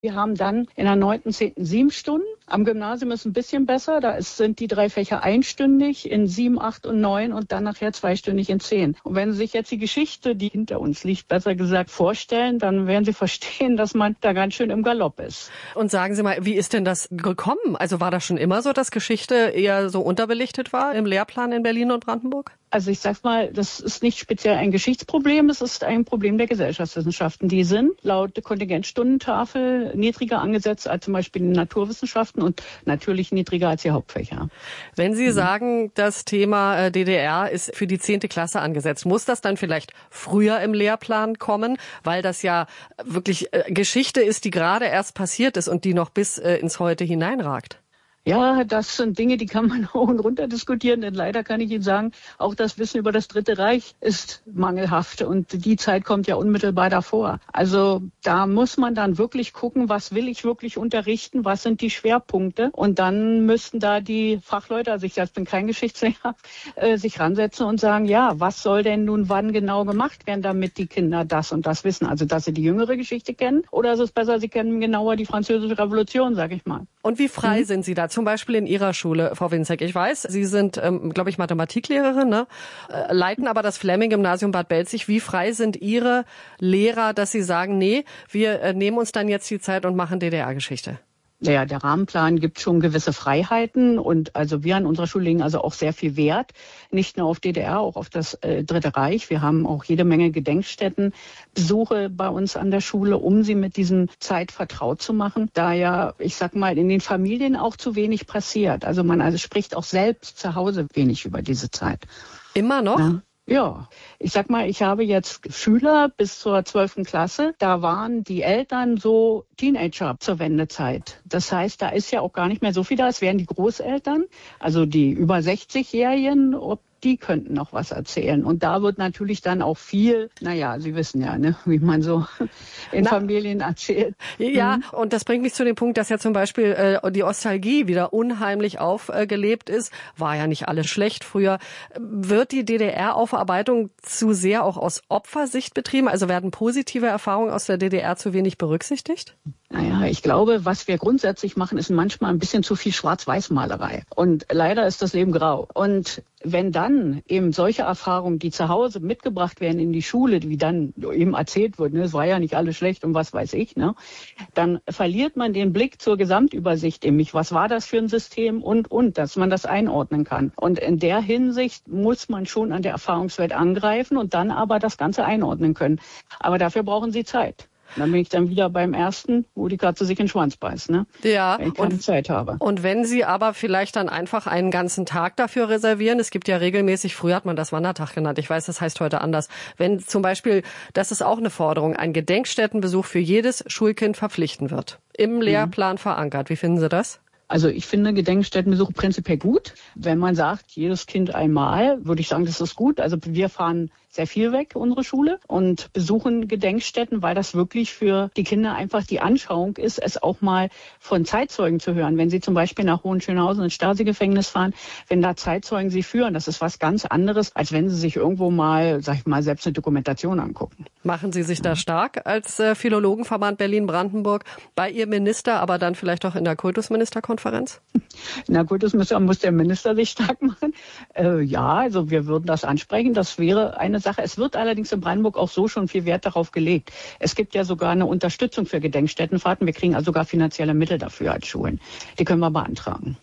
Wir haben dann in der 9., 10. 7 Stunden. Am Gymnasium ist ein bisschen besser. Da sind die 3 Fächer einstündig in 7, 8 und 9 und dann nachher 2-stündig in 10. Und wenn Sie sich jetzt die Geschichte, die hinter uns liegt, besser gesagt vorstellen, dann werden Sie verstehen, dass man da ganz schön im Galopp ist. Und sagen Sie mal, wie ist denn das gekommen? Also war das schon immer so, dass Geschichte eher so unterbelichtet war im Lehrplan in Berlin und Brandenburg? Also ich sag mal, das ist nicht speziell ein Geschichtsproblem, es ist ein Problem der Gesellschaftswissenschaften. Die sind laut Kontingentstundentafel niedriger angesetzt als zum Beispiel in Naturwissenschaften und natürlich niedriger als die Hauptfächer. Wenn Sie sagen, das Thema DDR ist für die 10. Klasse angesetzt, muss das dann vielleicht früher im Lehrplan kommen, weil das ja wirklich Geschichte ist, die gerade erst passiert ist und die noch bis ins Heute hineinragt? Ja, das sind Dinge, die kann man hoch und runter diskutieren, denn leider kann ich Ihnen sagen, auch das Wissen über das Dritte Reich ist mangelhaft und die Zeit kommt ja unmittelbar davor. Also da muss man dann wirklich gucken, was will ich wirklich unterrichten, was sind die Schwerpunkte und dann müssten da die Fachleute, also ich selbst bin kein Geschichtslehrer, sich ransetzen und sagen, ja, was soll denn nun wann genau gemacht werden, damit die Kinder das und das wissen, also dass sie die jüngere Geschichte kennen oder ist es besser, sie kennen genauer die Französische Revolution, sag ich mal. Und wie frei sind Sie da? Zum Beispiel in Ihrer Schule, Frau Winzek. Ich weiß, Sie sind, glaube ich, Mathematiklehrerin, ne? Leiten aber das Fleming-Gymnasium Bad Belzig. Wie frei sind Ihre Lehrer, dass Sie sagen, nee, wir nehmen uns dann jetzt die Zeit und machen DDR-Geschichte? Ja, der Rahmenplan gibt schon gewisse Freiheiten und also wir an unserer Schule legen also auch sehr viel Wert, nicht nur auf DDR, auch auf das Dritte Reich. Wir haben auch jede Menge Gedenkstättenbesuche bei uns an der Schule, um sie mit diesem Zeit vertraut zu machen, da ja, ich sag mal, in den Familien auch zu wenig passiert. Also man spricht auch selbst zu Hause wenig über diese Zeit. Immer noch? Ja. Ja, ich sag mal, ich habe jetzt Schüler bis zur 12. Klasse. Da waren die Eltern so Teenager zur Wendezeit. Das heißt, da ist ja auch gar nicht mehr so viel da. Es wären die Großeltern, also die über 60-Jährigen, die könnten noch was erzählen. Und da wird natürlich dann auch viel, naja, Sie wissen ja, ne, wie man so in Familien erzählt. Ja, und das bringt mich zu dem Punkt, dass ja zum Beispiel die Nostalgie wieder unheimlich aufgelebt ist. War ja nicht alles schlecht früher. Wird die DDR-Aufarbeitung zu sehr auch aus Opfersicht betrieben? Also werden positive Erfahrungen aus der DDR zu wenig berücksichtigt? Naja, ich glaube, was wir grundsätzlich machen, ist manchmal ein bisschen zu viel Schwarz-Weiß-Malerei. Und leider ist das Leben grau. Und wenn dann eben solche Erfahrungen, die zu Hause mitgebracht werden in die Schule, wie dann eben erzählt wird, ne, es war ja nicht alles schlecht und was weiß ich, ne, dann verliert man den Blick zur Gesamtübersicht in mich. Was war das für ein System und, dass man das einordnen kann. Und in der Hinsicht muss man schon an der Erfahrungswelt angreifen und dann aber das Ganze einordnen können. Aber dafür brauchen Sie Zeit. Dann bin ich dann wieder beim ersten, wo die Katze sich in den Schwanz beißt, ne? Ja. Wenn ich keine Zeit habe. Und wenn Sie aber vielleicht dann einfach einen ganzen Tag dafür reservieren, es gibt ja regelmäßig, früher hat man das Wandertag genannt, ich weiß, das heißt heute anders. Wenn zum Beispiel, das ist auch eine Forderung, ein Gedenkstättenbesuch für jedes Schulkind verpflichten wird, im Lehrplan verankert. Wie finden Sie das? Also ich finde Gedenkstättenbesuche prinzipiell gut. Wenn man sagt, jedes Kind einmal, würde ich sagen, das ist gut. Also wir fahren sehr viel weg, unsere Schule, und besuchen Gedenkstätten, weil das wirklich für die Kinder einfach die Anschauung ist, es auch mal von Zeitzeugen zu hören. Wenn sie zum Beispiel nach Hohenschönhausen ins Stasi-Gefängnis fahren, wenn da Zeitzeugen sie führen, das ist was ganz anderes, als wenn sie sich irgendwo mal, sag ich mal, selbst eine Dokumentation angucken. Machen Sie sich da stark als Philologenverband Berlin-Brandenburg bei Ihrem Minister, aber dann vielleicht auch in der Kultusministerkonferenz? In der Kultusminister muss der Minister sich stark machen. Ja, also wir würden das ansprechen. Das wäre eine Sache. Es wird allerdings in Brandenburg auch so schon viel Wert darauf gelegt. Es gibt ja sogar eine Unterstützung für Gedenkstättenfahrten. Wir kriegen also sogar finanzielle Mittel dafür als Schulen. Die können wir beantragen.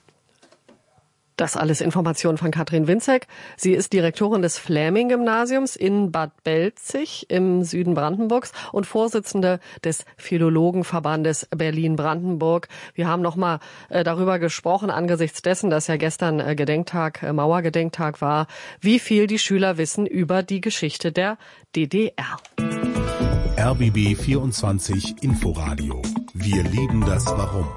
Das alles Informationen von Katrin Winzek. Sie ist Direktorin des Fleming-Gymnasiums in Bad Belzig im Süden Brandenburgs und Vorsitzende des Philologenverbandes Berlin-Brandenburg. Wir haben nochmal darüber gesprochen, angesichts dessen, dass ja gestern Mauergedenktag war, wie viel die Schüler wissen über die Geschichte der DDR. RBB 24 Inforadio. Wir lieben das Warum.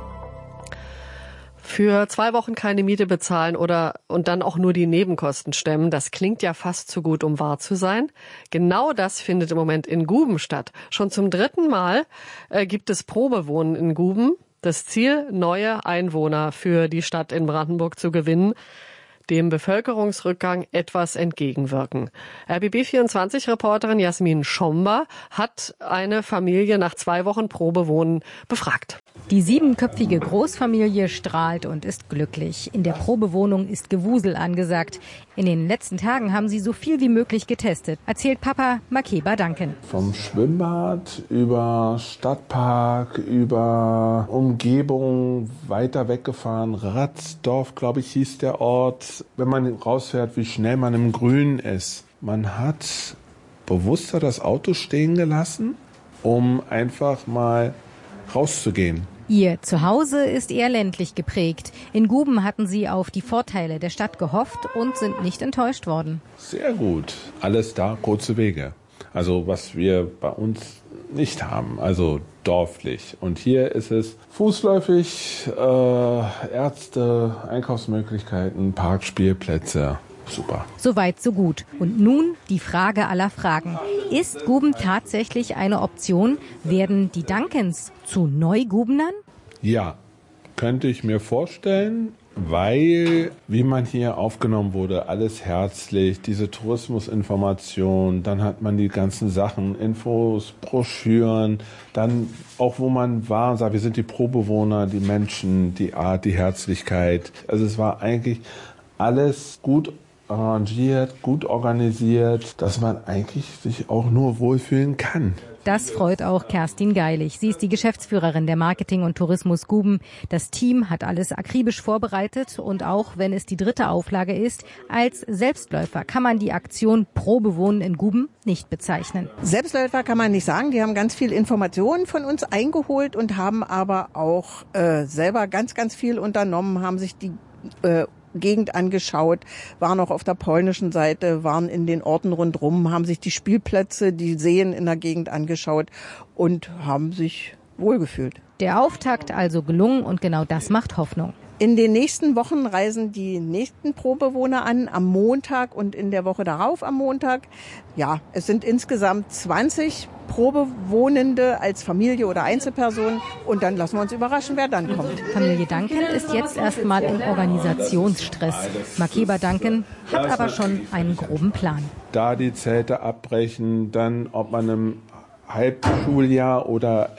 Für 2 Wochen keine Miete bezahlen und dann auch nur die Nebenkosten stemmen, das klingt ja fast zu gut, um wahr zu sein. Genau das findet im Moment in Guben statt. Schon zum 3. Mal gibt es Probewohnen in Guben. Das Ziel, neue Einwohner für die Stadt in Brandenburg zu gewinnen. dem Bevölkerungsrückgang etwas entgegenwirken. RBB24-Reporterin Jasmin Schomba hat eine Familie nach 2 Wochen Probewohnen befragt. Die 7-köpfige Großfamilie strahlt und ist glücklich. In der Probewohnung ist Gewusel angesagt. In den letzten Tagen haben sie so viel wie möglich getestet, erzählt Papa Makeba Duncan. Vom Schwimmbad über Stadtpark, über Umgebung, weiter weggefahren. Ratzdorf, glaube ich, hieß der Ort. Wenn man rausfährt, wie schnell man im Grün ist. Man hat bewusster das Auto stehen gelassen, um einfach mal rauszugehen. Ihr Zuhause ist eher ländlich geprägt. In Guben hatten sie auf die Vorteile der Stadt gehofft und sind nicht enttäuscht worden. Sehr gut. Alles da, kurze Wege. Also was wir bei uns nicht haben, also dorflich. Und hier ist es fußläufig, Ärzte, Einkaufsmöglichkeiten, Parkspielplätze. Super. Soweit, so gut. Und nun die Frage aller Fragen. Ist Guben tatsächlich eine Option? Werden die Duncans zu Neugubenern? Ja, könnte ich mir vorstellen, weil, wie man hier aufgenommen wurde, alles herzlich, diese Tourismusinformation, dann hat man die ganzen Sachen, Infos, Broschüren, dann auch wo man war und sagt, wir sind die Probewohner, die Menschen, die Art, die Herzlichkeit. Also es war eigentlich alles gut arrangiert, gut organisiert, dass man eigentlich sich auch nur wohlfühlen kann. Das freut auch Kerstin Geilig. Sie ist die Geschäftsführerin der Marketing und Tourismus Guben. Das Team hat alles akribisch vorbereitet und auch wenn es die 3. Auflage ist, als Selbstläufer kann man die Aktion Probewohnen in Guben nicht bezeichnen. Selbstläufer kann man nicht sagen. Die haben ganz viel Informationen von uns eingeholt und haben aber auch selber ganz, ganz viel unternommen, haben sich die Gegend angeschaut, waren auch auf der polnischen Seite, waren in den Orten rundherum, haben sich die Spielplätze, die Seen in der Gegend angeschaut und haben sich wohlgefühlt. Der Auftakt also gelungen und genau das macht Hoffnung. In den nächsten Wochen reisen die nächsten Probewohner an, am Montag und in der Woche darauf am Montag. Ja, es sind insgesamt 20 Probewohnende als Familie oder Einzelperson und dann lassen wir uns überraschen, wer dann kommt. Familie Duncan ist jetzt erstmal im Organisationsstress. Makeba Duncan hat aber schon einen groben Plan. Da die Zelte abbrechen, dann ob man im Halbschuljahr oder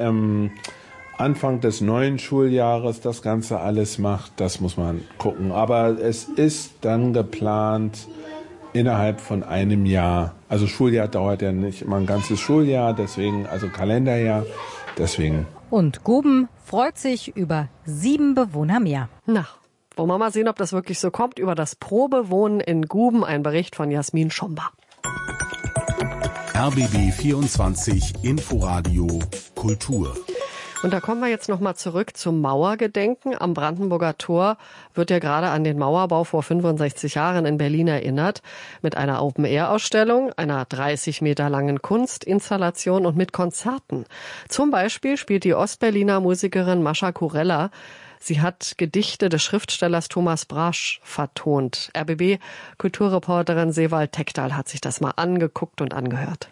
Anfang des neuen Schuljahres das Ganze alles macht, das muss man gucken. Aber es ist dann geplant innerhalb von einem Jahr. Also Schuljahr dauert ja nicht immer ein ganzes Schuljahr, deswegen, also Kalenderjahr, deswegen. Und Guben freut sich über 7 Bewohner mehr. Na, wollen wir mal sehen, ob das wirklich so kommt. Über das Probewohnen in Guben, ein Bericht von Jasmin Schomba. RBB 24 Inforadio Kultur. Und da kommen wir jetzt nochmal zurück zum Mauergedenken. Am Brandenburger Tor wird ja gerade an den Mauerbau vor 65 Jahren in Berlin erinnert. Mit einer Open-Air-Ausstellung, einer 30 Meter langen Kunstinstallation und mit Konzerten. Zum Beispiel spielt die Ostberliner Musikerin Mascha Kurella. Sie hat Gedichte des Schriftstellers Thomas Brasch vertont. RBB-Kulturreporterin Sewald Tekdal hat sich das mal angeguckt und angehört.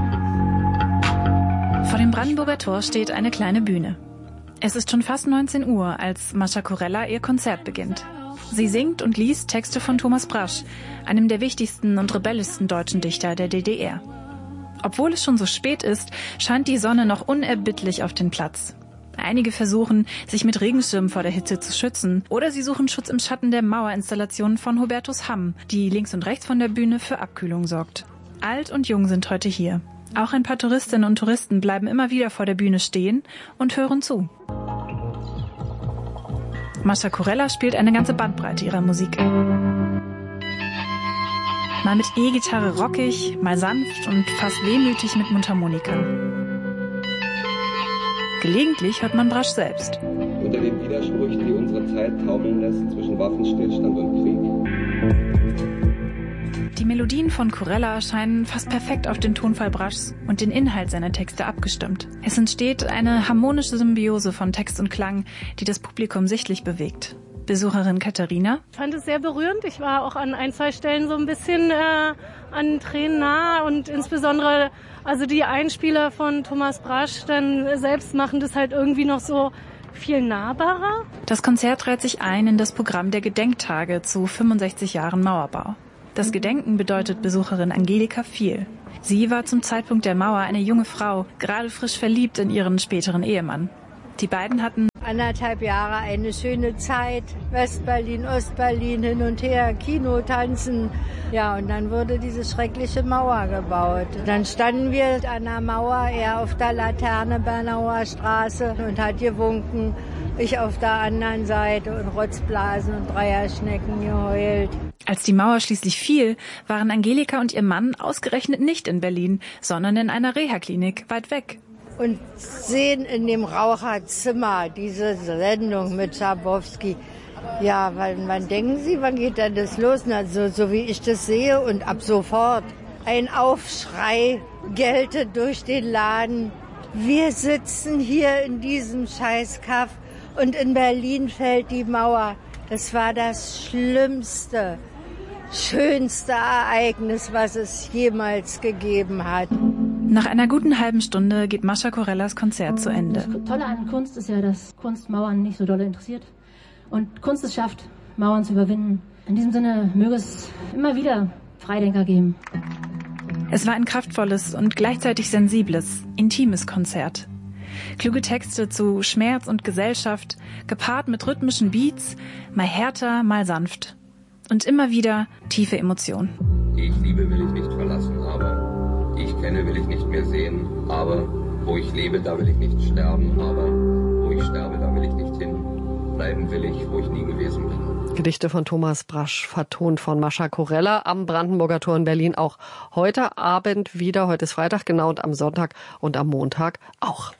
Vor dem Brandenburger Tor steht eine kleine Bühne. Es ist schon fast 19 Uhr, als Mascha Kurella ihr Konzert beginnt. Sie singt und liest Texte von Thomas Brasch, einem der wichtigsten und rebellischsten deutschen Dichter der DDR. Obwohl es schon so spät ist, scheint die Sonne noch unerbittlich auf den Platz. Einige versuchen, sich mit Regenschirmen vor der Hitze zu schützen, oder sie suchen Schutz im Schatten der Mauerinstallation von Hubertus Hamm, die links und rechts von der Bühne für Abkühlung sorgt. Alt und jung sind heute hier. Auch ein paar Touristinnen und Touristen bleiben immer wieder vor der Bühne stehen und hören zu. Mascha Kurella spielt eine ganze Bandbreite ihrer Musik. Mal mit E-Gitarre rockig, mal sanft und fast wehmütig mit Mundharmonika. Gelegentlich hört man Brasch selbst. Unter den Widersprüchen, die unsere Zeit taumeln lässt zwischen Waffenstillstand und Krieg. Die Melodien von Kurella scheinen fast perfekt auf den Tonfall Braschs und den Inhalt seiner Texte abgestimmt. Es entsteht eine harmonische Symbiose von Text und Klang, die das Publikum sichtlich bewegt. Besucherin Katharina? Ich fand es sehr berührend. Ich war auch an 1, 2 Stellen so ein bisschen an Tränen nah und insbesondere also die Einspieler von Thomas Brasch dann selbst machen das halt irgendwie noch so viel nahbarer. Das Konzert reiht sich ein in das Programm der Gedenktage zu 65 Jahren Mauerbau. Das Gedenken bedeutet Besucherin Angelika viel. Sie war zum Zeitpunkt der Mauer eine junge Frau, gerade frisch verliebt in ihren späteren Ehemann. Die beiden hatten 1,5 Jahre eine schöne Zeit. Westberlin, Ostberlin, hin und her, Kino, Tanzen. Ja, und dann wurde diese schreckliche Mauer gebaut. Dann standen wir an der Mauer, er auf der Laterne Bernauer Straße und hat gewunken. Ich auf der anderen Seite und Rotzblasen und Dreierschnecken geheult. Als die Mauer schließlich fiel, waren Angelika und ihr Mann ausgerechnet nicht in Berlin, sondern in einer Reha-Klinik weit weg. Und sehen in dem Raucherzimmer diese Sendung mit Schabowski. Ja, wann denken Sie, wann geht denn das los? Na, so wie ich das sehe und ab sofort ein Aufschrei gellte durch den Laden. Wir sitzen hier in diesem Scheißkaff und in Berlin fällt die Mauer. Das war das schlimmste, schönste Ereignis, was es jemals gegeben hat. Nach einer guten halben Stunde geht Mascha Corellas Konzert zu Ende. Das Tolle an Kunst ist ja, dass Kunst Mauern nicht so doll interessiert. Und Kunst es schafft, Mauern zu überwinden. In diesem Sinne möge es immer wieder Freidenker geben. Es war ein kraftvolles und gleichzeitig sensibles, intimes Konzert. Kluge Texte zu Schmerz und Gesellschaft, gepaart mit rhythmischen Beats, mal härter, mal sanft. Und immer wieder tiefe Emotionen. Die ich liebe, will ich nicht verlassen, aber die ich kenne, will ich nicht mehr sehen, aber wo ich lebe, da will ich nicht sterben, aber wo ich sterbe, da will ich nicht hin. Bleiben will ich, wo ich nie gewesen bin. Gedichte von Thomas Brasch, vertont von Mascha Corella am Brandenburger Tor in Berlin. Auch heute Abend wieder, heute ist Freitag, genau, und am Sonntag und am Montag auch.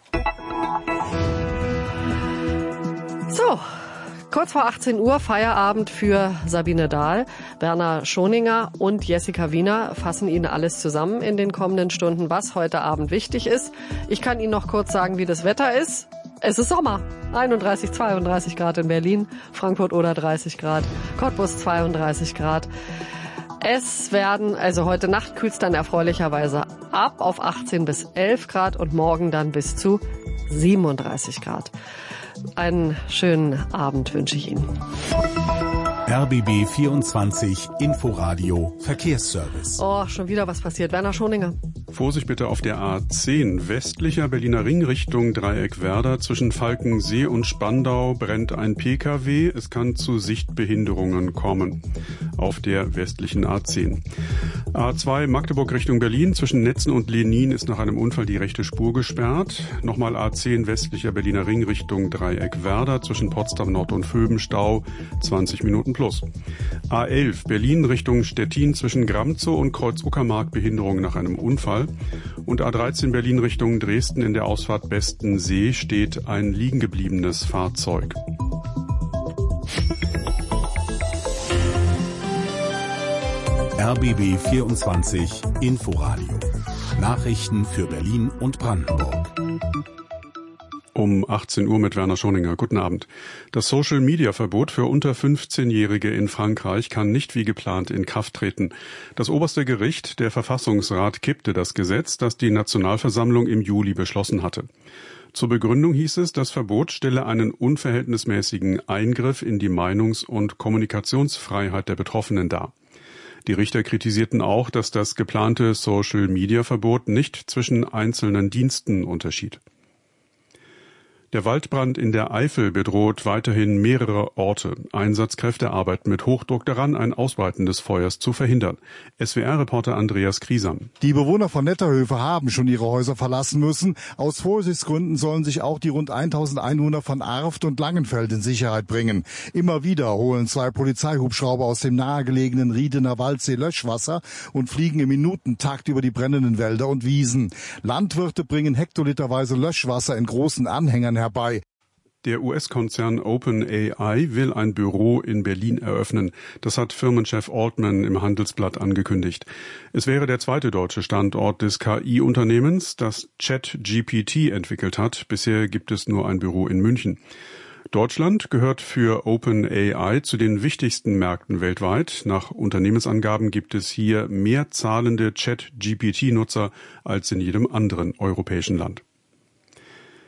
So. Kurz vor 18 Uhr Feierabend für Sabine Dahl. Werner Schoninger und Jessica Wiener fassen Ihnen alles zusammen in den kommenden Stunden, was heute Abend wichtig ist. Ich kann Ihnen noch kurz sagen, wie das Wetter ist. Es ist Sommer. 31, 32 Grad in Berlin, Frankfurt oder 30 Grad, Cottbus 32 Grad. Es werden, also heute Nacht kühlt es dann erfreulicherweise ab auf 18 bis 11 Grad und morgen dann bis zu 37 Grad. Einen schönen Abend wünsche ich Ihnen. RBB 24 Inforadio Verkehrsservice. Oh, schon wieder was passiert. Werner Schoninger. Vorsicht bitte auf der A10 westlicher Berliner Ring Richtung Dreieckwerder. Zwischen Falkensee und Spandau brennt ein Pkw. Es kann zu Sichtbehinderungen kommen auf der westlichen A10. A2 Magdeburg Richtung Berlin. Zwischen Netzen und Lenin ist nach einem Unfall die rechte Spur gesperrt. Nochmal A10 westlicher Berliner Ring Richtung Dreieckwerder. Zwischen Potsdam Nord und Vöbenstau 20 Minuten plus. A11 Berlin Richtung Stettin zwischen Gramzow und Kreuz-Uckermark Behinderung nach einem Unfall. Und A13 Berlin Richtung Dresden in der Ausfahrt Bestensee steht ein liegengebliebenes Fahrzeug. RBB 24 Inforadio. Nachrichten für Berlin und Brandenburg. Um 18 Uhr mit Werner Schoninger. Guten Abend. Das Social-Media-Verbot für unter 15-Jährige in Frankreich kann nicht wie geplant in Kraft treten. Das oberste Gericht, der Verfassungsrat, kippte das Gesetz, das die Nationalversammlung im Juli beschlossen hatte. Zur Begründung hieß es, das Verbot stelle einen unverhältnismäßigen Eingriff in die Meinungs- und Kommunikationsfreiheit der Betroffenen dar. Die Richter kritisierten auch, dass das geplante Social-Media-Verbot nicht zwischen einzelnen Diensten unterschied. Der Waldbrand in der Eifel bedroht weiterhin mehrere Orte. Einsatzkräfte arbeiten mit Hochdruck daran, ein Ausbreiten des Feuers zu verhindern. SWR-Reporter Andreas Kriesam. Die Bewohner von Netterhöfe haben schon ihre Häuser verlassen müssen. Aus Vorsichtsgründen sollen sich auch die rund 1000 Einwohner von Arft und Langenfeld in Sicherheit bringen. Immer wieder holen 2 Polizeihubschrauber aus dem nahegelegenen Riedener Waldsee Löschwasser und fliegen im Minutentakt über die brennenden Wälder und Wiesen. Landwirte bringen hektoliterweise Löschwasser in großen Anhängern herbei. Der US-Konzern OpenAI will ein Büro in Berlin eröffnen. Das hat Firmenchef Altman im Handelsblatt angekündigt. Es wäre der zweite deutsche Standort des KI-Unternehmens, das ChatGPT entwickelt hat. Bisher gibt es nur ein Büro in München. Deutschland gehört für OpenAI zu den wichtigsten Märkten weltweit. Nach Unternehmensangaben gibt es hier mehr zahlende ChatGPT-Nutzer als in jedem anderen europäischen Land.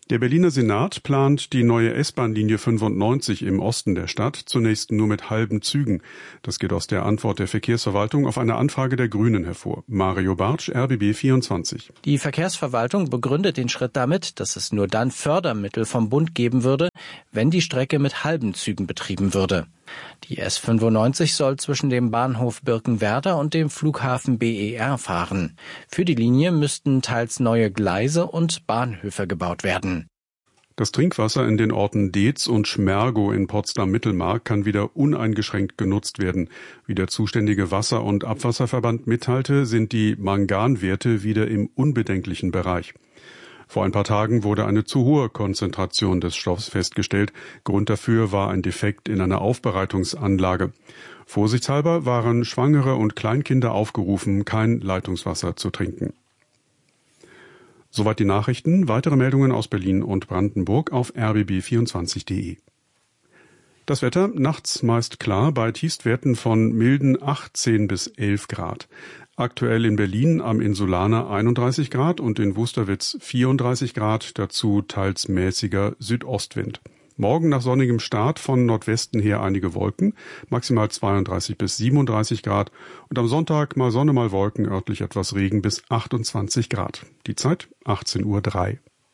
Der Berliner Senat plant die neue S-Bahn-Linie 95 im Osten der Stadt zunächst nur mit halben Zügen. Das geht aus der Antwort der Verkehrsverwaltung auf eine Anfrage der Grünen hervor. Mario Bartsch, RBB 24. Die Verkehrsverwaltung begründet den Schritt damit, dass es nur dann Fördermittel vom Bund geben würde, wenn die Strecke mit halben Zügen betrieben würde. Die S95 soll zwischen dem Bahnhof Birkenwerder und dem Flughafen BER fahren. Für die Linie müssten teils neue Gleise und Bahnhöfe gebaut werden. Das Trinkwasser in den Orten Deetz und Schmergow in Potsdam-Mittelmark kann wieder uneingeschränkt genutzt werden. Wie der zuständige Wasser- und Abwasserverband mitteilte, sind die Manganwerte wieder im unbedenklichen Bereich. Vor ein paar Tagen wurde eine zu hohe Konzentration des Stoffs festgestellt. Grund dafür war ein Defekt in einer Aufbereitungsanlage. Vorsichtshalber waren Schwangere und Kleinkinder aufgerufen, kein Leitungswasser zu trinken. Soweit die Nachrichten. Weitere Meldungen aus Berlin und Brandenburg auf rbb24.de. Das Wetter nachts meist klar bei Tiefstwerten von milden 18 bis 11 Grad. Aktuell in Berlin am Insulaner 31 Grad und in Wusterwitz 34 Grad, dazu teils mäßiger Südostwind. Morgen nach sonnigem Start von Nordwesten her einige Wolken, maximal 32 bis 37 Grad und am Sonntag mal Sonne, mal Wolken, örtlich etwas Regen bis 28 Grad. Die Zeit 18:03 Uhr.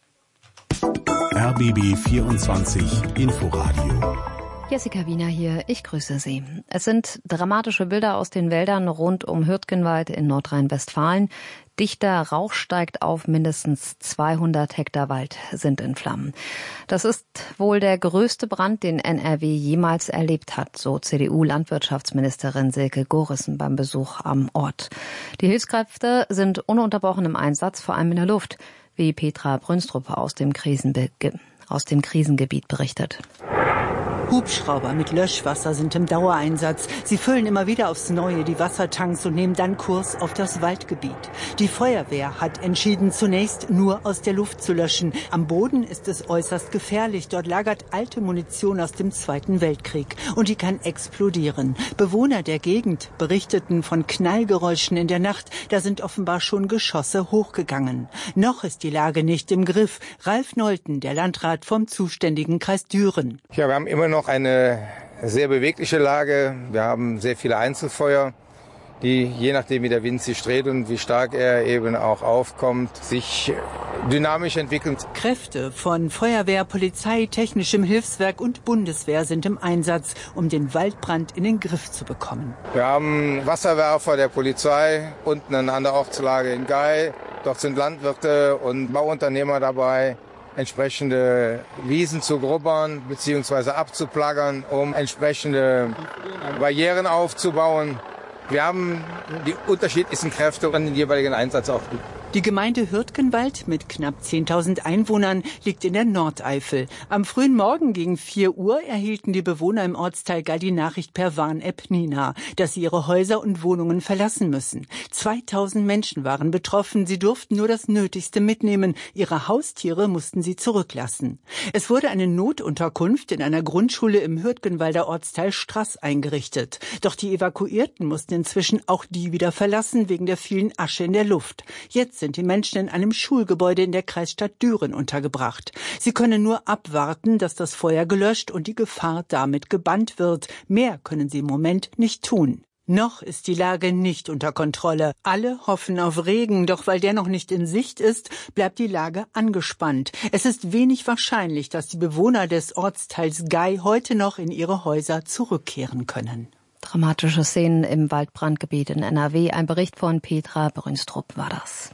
RBB 24 Inforadio. Jessica Wiener hier, ich grüße Sie. Es sind dramatische Bilder aus den Wäldern rund um Hürtgenwald in Nordrhein-Westfalen. Dichter Rauch steigt auf, mindestens 200 Hektar Wald sind in Flammen. Das ist wohl der größte Brand, den NRW jemals erlebt hat, so CDU-Landwirtschaftsministerin Silke Gorissen beim Besuch am Ort. Die Hilfskräfte sind ununterbrochen im Einsatz, vor allem in der Luft, wie Petra Brünstrup aus dem Krisengebiet berichtet. Hubschrauber mit Löschwasser sind im Dauereinsatz. Sie füllen immer wieder aufs Neue die Wassertanks und nehmen dann Kurs auf das Waldgebiet. Die Feuerwehr hat entschieden, zunächst nur aus der Luft zu löschen. Am Boden ist es äußerst gefährlich. Dort lagert alte Munition aus dem Zweiten Weltkrieg und die kann explodieren. Bewohner der Gegend berichteten von Knallgeräuschen in der Nacht. Da sind offenbar schon Geschosse hochgegangen. Noch ist die Lage nicht im Griff. Ralf Nolten, der Landrat vom zuständigen Kreis Düren. Ja, wir haben immer noch eine sehr bewegliche Lage. Wir haben sehr viele Einzelfeuer, die je nachdem wie der Wind sich dreht und wie stark er eben auch aufkommt, sich dynamisch entwickeln. Kräfte von Feuerwehr, Polizei, Technischem Hilfswerk und Bundeswehr sind im Einsatz, um den Waldbrand in den Griff zu bekommen. Wir haben Wasserwerfer der Polizei unten an der Ortslage in Gey. Dort sind Landwirte und Bauunternehmer dabei, entsprechende Wiesen zu grubbern bzw. abzuplaggern, um entsprechende Barrieren aufzubauen. Wir haben die unterschiedlichsten Kräfte und den jeweiligen Einsatz auch. Die Gemeinde Hürtgenwald mit knapp 10.000 Einwohnern liegt in der Nordeifel. Am frühen Morgen gegen 4 Uhr erhielten die Bewohner im Ortsteil Gey die Nachricht per Warn-App Nina, dass sie ihre Häuser und Wohnungen verlassen müssen. 2000 Menschen waren betroffen. Sie durften nur das Nötigste mitnehmen. Ihre Haustiere mussten sie zurücklassen. Es wurde eine Notunterkunft in einer Grundschule im Hürtgenwalder Ortsteil Straß eingerichtet. Doch die Evakuierten mussten inzwischen auch die wieder verlassen wegen der vielen Asche in der Luft. Jetzt sind die Menschen in einem Schulgebäude in der Kreisstadt Düren untergebracht. Sie können nur abwarten, dass das Feuer gelöscht und die Gefahr damit gebannt wird. Mehr können sie im Moment nicht tun. Noch ist die Lage nicht unter Kontrolle. Alle hoffen auf Regen, doch weil der noch nicht in Sicht ist, bleibt die Lage angespannt. Es ist wenig wahrscheinlich, dass die Bewohner des Ortsteils Gey heute noch in ihre Häuser zurückkehren können. Dramatische Szenen im Waldbrandgebiet in NRW. Ein Bericht von Petra Brünstrup war das.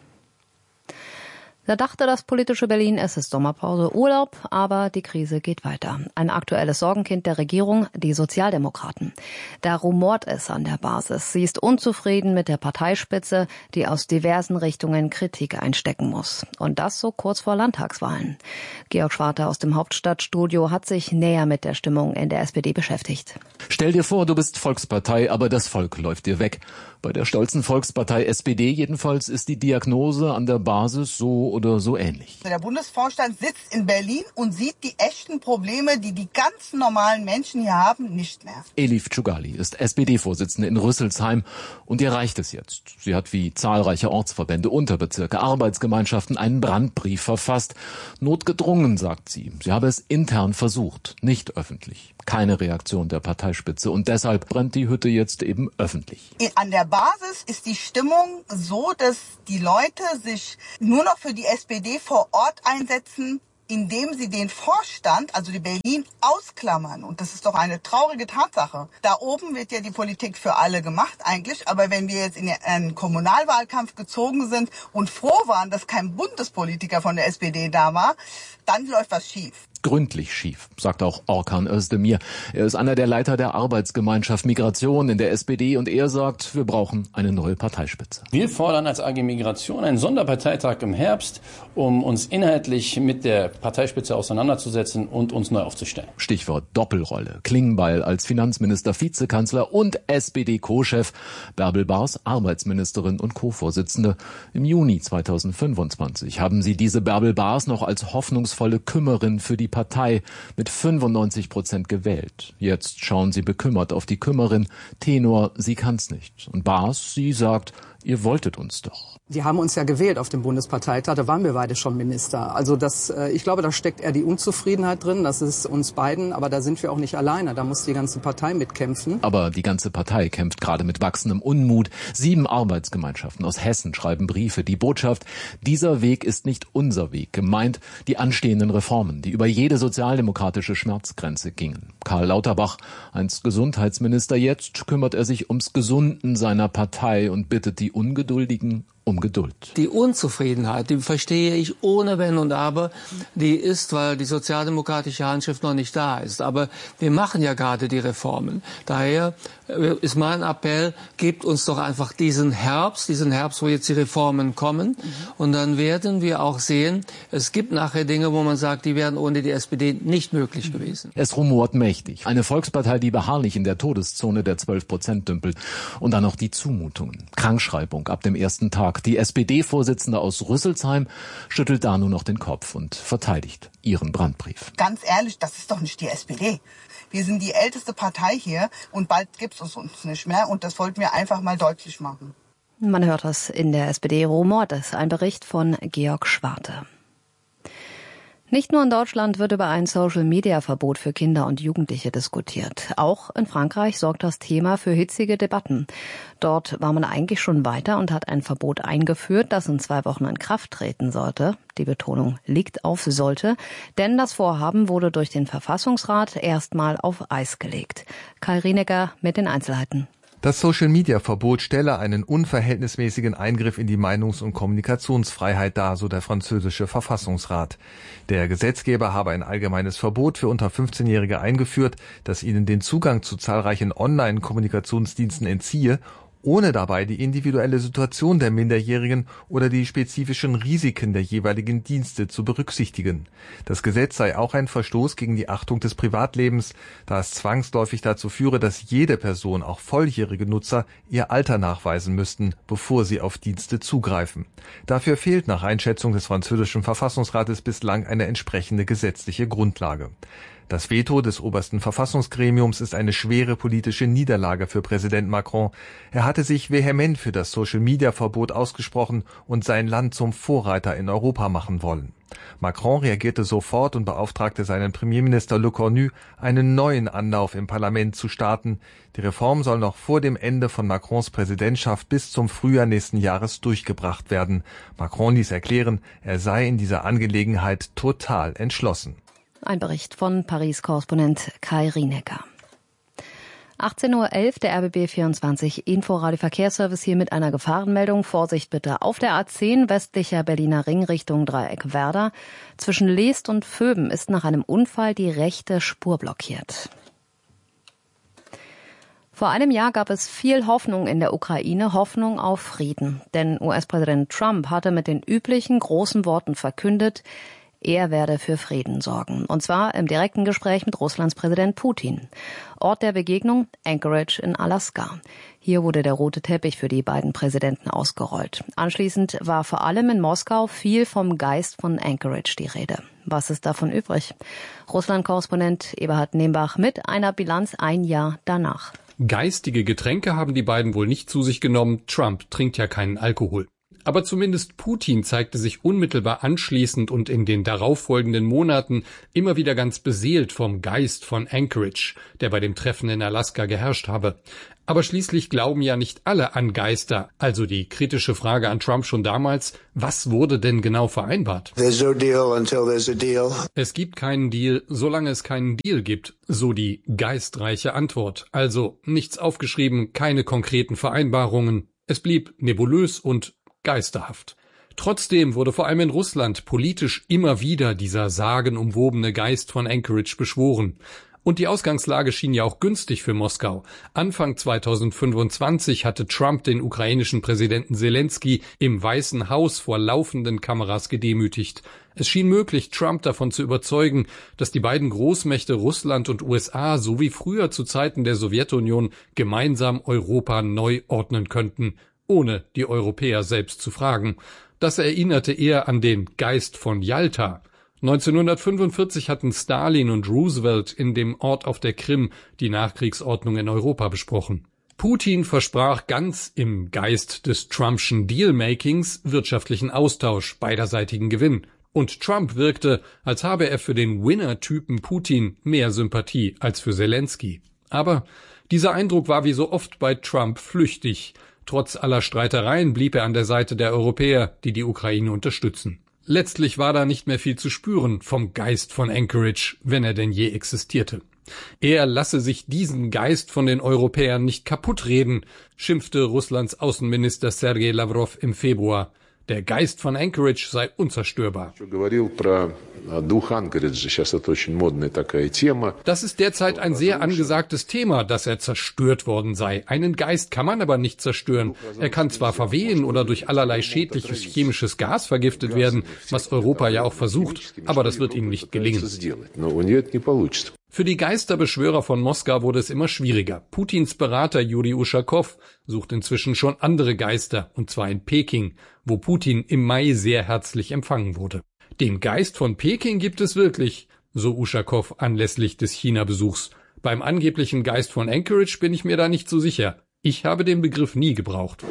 Da dachte das politische Berlin, es ist Sommerpause, Urlaub, aber die Krise geht weiter. Ein aktuelles Sorgenkind der Regierung, die Sozialdemokraten. Da rumort es an der Basis. Sie ist unzufrieden mit der Parteispitze, die aus diversen Richtungen Kritik einstecken muss. Und das so kurz vor Landtagswahlen. Georg Schwarte aus dem Hauptstadtstudio hat sich näher mit der Stimmung in der SPD beschäftigt. Stell dir vor, du bist Volkspartei, aber das Volk läuft dir weg. Bei der stolzen Volkspartei SPD jedenfalls ist die Diagnose an der Basis so oder so ähnlich. Der Bundesvorstand sitzt in Berlin und sieht die echten Probleme, die die ganz normalen Menschen hier haben, nicht mehr. Elif Tschugali ist SPD-Vorsitzende in Rüsselsheim und ihr reicht es jetzt. Sie hat wie zahlreiche Ortsverbände, Unterbezirke, Arbeitsgemeinschaften einen Brandbrief verfasst. Notgedrungen, sagt sie. Sie habe es intern versucht, nicht öffentlich. Keine Reaktion der Parteispitze und deshalb brennt die Hütte jetzt eben öffentlich. An der Basis ist die Stimmung so, dass die Leute sich nur noch für die SPD vor Ort einsetzen, indem sie den Vorstand, also die Berlin, ausklammern. Und das ist doch eine traurige Tatsache. Da oben wird ja die Politik für alle gemacht eigentlich. Aber wenn wir jetzt in einen Kommunalwahlkampf gezogen sind und froh waren, dass kein Bundespolitiker von der SPD da war, dann läuft was schief. Gründlich schief, sagt auch Orkan Özdemir. Er ist einer der Leiter der Arbeitsgemeinschaft Migration in der SPD und er sagt, wir brauchen eine neue Parteispitze. Wir fordern als AG Migration einen Sonderparteitag im Herbst, um uns inhaltlich mit der Parteispitze auseinanderzusetzen und uns neu aufzustellen. Stichwort Doppelrolle. Klingbeil als Finanzminister, Vizekanzler und SPD-Co-Chef. Bärbel Baas, Arbeitsministerin und Co-Vorsitzende. Im Juni 2025 haben sie diese Bärbel Baas noch als hoffnungsvolle Kümmerin für die Partei mit 95% gewählt. Jetzt schauen sie bekümmert auf die Kümmerin. Tenor, sie kann's nicht. Und Baas, sie sagt, ihr wolltet uns doch. Sie haben uns ja gewählt auf dem Bundesparteitag, da waren wir beide schon Minister. Also ich glaube, da steckt eher die Unzufriedenheit drin, das ist uns beiden, aber da sind wir auch nicht alleine, da muss die ganze Partei mitkämpfen. Aber die ganze Partei kämpft gerade mit wachsendem Unmut. 7 Arbeitsgemeinschaften aus Hessen schreiben Briefe. Die Botschaft, dieser Weg ist nicht unser Weg. Gemeint die anstehenden Reformen, die über jede sozialdemokratische Schmerzgrenze gingen. Karl Lauterbach, einst Gesundheitsminister, jetzt kümmert er sich ums Gesunden seiner Partei und bittet die Ungeduldigen um Geduld. Die Unzufriedenheit, die verstehe ich ohne Wenn und Aber. Die ist, weil die sozialdemokratische Handschrift noch nicht da ist. Aber wir machen ja gerade die Reformen. Daher ist mein Appell, gebt uns doch einfach diesen Herbst, wo jetzt die Reformen kommen. Und dann werden wir auch sehen, es gibt nachher Dinge, wo man sagt, die wären ohne die SPD nicht möglich gewesen. Es rumort mächtig. Eine Volkspartei, die beharrlich in der Todeszone der 12% dümpelt. Und dann noch die Zumutungen. Krankschreibung ab dem ersten Tag. Die SPD-Vorsitzende aus Rüsselsheim schüttelt da nur noch den Kopf und verteidigt ihren Brandbrief. Ganz ehrlich, das ist doch nicht die SPD. Wir sind die älteste Partei hier und bald gibt es uns nicht mehr. Und das wollten wir einfach mal deutlich machen. Man hört das in der SPD rumort. Das ist ein Bericht von Georg Schwarte. Nicht nur in Deutschland wird über ein Social-Media-Verbot für Kinder und Jugendliche diskutiert. Auch in Frankreich sorgt das Thema für hitzige Debatten. Dort war man eigentlich schon weiter und hat ein Verbot eingeführt, das in 2 Wochen in Kraft treten sollte. Die Betonung liegt auf sollte, denn das Vorhaben wurde durch den Verfassungsrat erstmal auf Eis gelegt. Kai Rienecker mit den Einzelheiten. Das Social-Media-Verbot stelle einen unverhältnismäßigen Eingriff in die Meinungs- und Kommunikationsfreiheit dar, so der französische Verfassungsrat. Der Gesetzgeber habe ein allgemeines Verbot für unter 15-Jährige eingeführt, das ihnen den Zugang zu zahlreichen Online-Kommunikationsdiensten entziehe, ohne dabei die individuelle Situation der Minderjährigen oder die spezifischen Risiken der jeweiligen Dienste zu berücksichtigen. Das Gesetz sei auch ein Verstoß gegen die Achtung des Privatlebens, da es zwangsläufig dazu führe, dass jede Person, auch volljährige Nutzer, ihr Alter nachweisen müssten, bevor sie auf Dienste zugreifen. Dafür fehlt nach Einschätzung des französischen Verfassungsrates bislang eine entsprechende gesetzliche Grundlage. Das Veto des obersten Verfassungsgremiums ist eine schwere politische Niederlage für Präsident Macron. Er hatte sich vehement für das Social-Media-Verbot ausgesprochen und sein Land zum Vorreiter in Europa machen wollen. Macron reagierte sofort und beauftragte seinen Premierminister Le Cornu, einen neuen Anlauf im Parlament zu starten. Die Reform soll noch vor dem Ende von Macrons Präsidentschaft bis zum Frühjahr nächsten Jahres durchgebracht werden. Macron ließ erklären, er sei in dieser Angelegenheit total entschlossen. Ein Bericht von Paris-Korrespondent Kai Rienecker. 18:11 Uhr, der RBB 24 Inforadio Verkehrsservice hier mit einer Gefahrenmeldung. Vorsicht bitte auf der A10 westlicher Berliner Ring Richtung Dreieck Werder. Zwischen Leest und Vöben ist nach einem Unfall die rechte Spur blockiert. Vor einem Jahr gab es viel Hoffnung in der Ukraine, Hoffnung auf Frieden. Denn US-Präsident Trump hatte mit den üblichen großen Worten verkündet, Er werde für Frieden sorgen. Und zwar im direkten Gespräch mit Russlands Präsident Putin. Ort der Begegnung Anchorage in Alaska. Hier wurde der rote Teppich für die beiden Präsidenten ausgerollt. Anschließend war vor allem in Moskau viel vom Geist von Anchorage die Rede. Was ist davon übrig? Russland-Korrespondent Eberhard Nembach mit einer Bilanz ein Jahr danach. Geistige Getränke haben die beiden wohl nicht zu sich genommen. Trump trinkt ja keinen Alkohol. Aber zumindest Putin zeigte sich unmittelbar anschließend und in den darauffolgenden Monaten immer wieder ganz beseelt vom Geist von Anchorage, der bei dem Treffen in Alaska geherrscht habe. Aber schließlich glauben ja nicht alle an Geister. Also die kritische Frage an Trump schon damals, was wurde denn genau vereinbart? There's no deal until there's a deal. Es gibt keinen Deal, solange es keinen Deal gibt, so die geistreiche Antwort. Also nichts aufgeschrieben, keine konkreten Vereinbarungen. Es blieb nebulös und geisterhaft. Trotzdem wurde vor allem in Russland politisch immer wieder dieser sagenumwobene Geist von Anchorage beschworen. Und die Ausgangslage schien ja auch günstig für Moskau. Anfang 2025 hatte Trump den ukrainischen Präsidenten Zelensky im Weißen Haus vor laufenden Kameras gedemütigt. Es schien möglich, Trump davon zu überzeugen, dass die beiden Großmächte Russland und USA so wie früher zu Zeiten der Sowjetunion gemeinsam Europa neu ordnen könnten, ohne die Europäer selbst zu fragen. Das erinnerte eher an den Geist von Jalta. 1945 hatten Stalin und Roosevelt in dem Ort auf der Krim die Nachkriegsordnung in Europa besprochen. Putin versprach ganz im Geist des Trumpschen Dealmakings wirtschaftlichen Austausch, beiderseitigen Gewinn. Und Trump wirkte, als habe er für den Winner-Typen Putin mehr Sympathie als für Zelensky. Aber dieser Eindruck war wie so oft bei Trump flüchtig. Trotz aller Streitereien blieb er an der Seite der Europäer, die die Ukraine unterstützen. Letztlich war da nicht mehr viel zu spüren vom Geist von Anchorage, wenn er denn je existierte. Er lasse sich diesen Geist von den Europäern nicht kaputtreden, schimpfte Russlands Außenminister Sergei Lavrov im Februar. Der Geist von Anchorage sei unzerstörbar. Das ist derzeit ein sehr angesagtes Thema, dass er zerstört worden sei. Einen Geist kann man aber nicht zerstören. Er kann zwar verwehen oder durch allerlei schädliches chemisches Gas vergiftet werden, was Europa ja auch versucht, aber das wird ihm nicht gelingen. Für die Geisterbeschwörer von Moskau wurde es immer schwieriger. Putins Berater Juri Uschakow sucht inzwischen schon andere Geister, und zwar in Peking, wo Putin im Mai sehr herzlich empfangen wurde. Den Geist von Peking gibt es wirklich, so Uschakow anlässlich des China-Besuchs. Beim angeblichen Geist von Anchorage bin ich mir da nicht so sicher. Ich habe den Begriff nie gebraucht.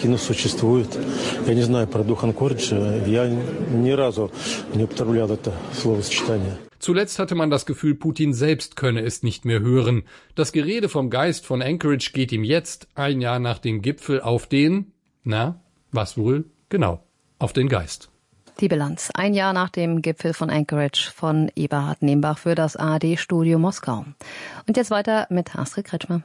Zuletzt hatte man das Gefühl, Putin selbst könne es nicht mehr hören. Das Gerede vom Geist von Anchorage geht ihm jetzt, ein Jahr nach dem Gipfel, auf den, was wohl? Genau, auf den Geist. Die Bilanz. Ein Jahr nach dem Gipfel von Anchorage von Eberhard Nembach für das ARD-Studio Moskau. Und jetzt weiter mit Astrid Kretschmer.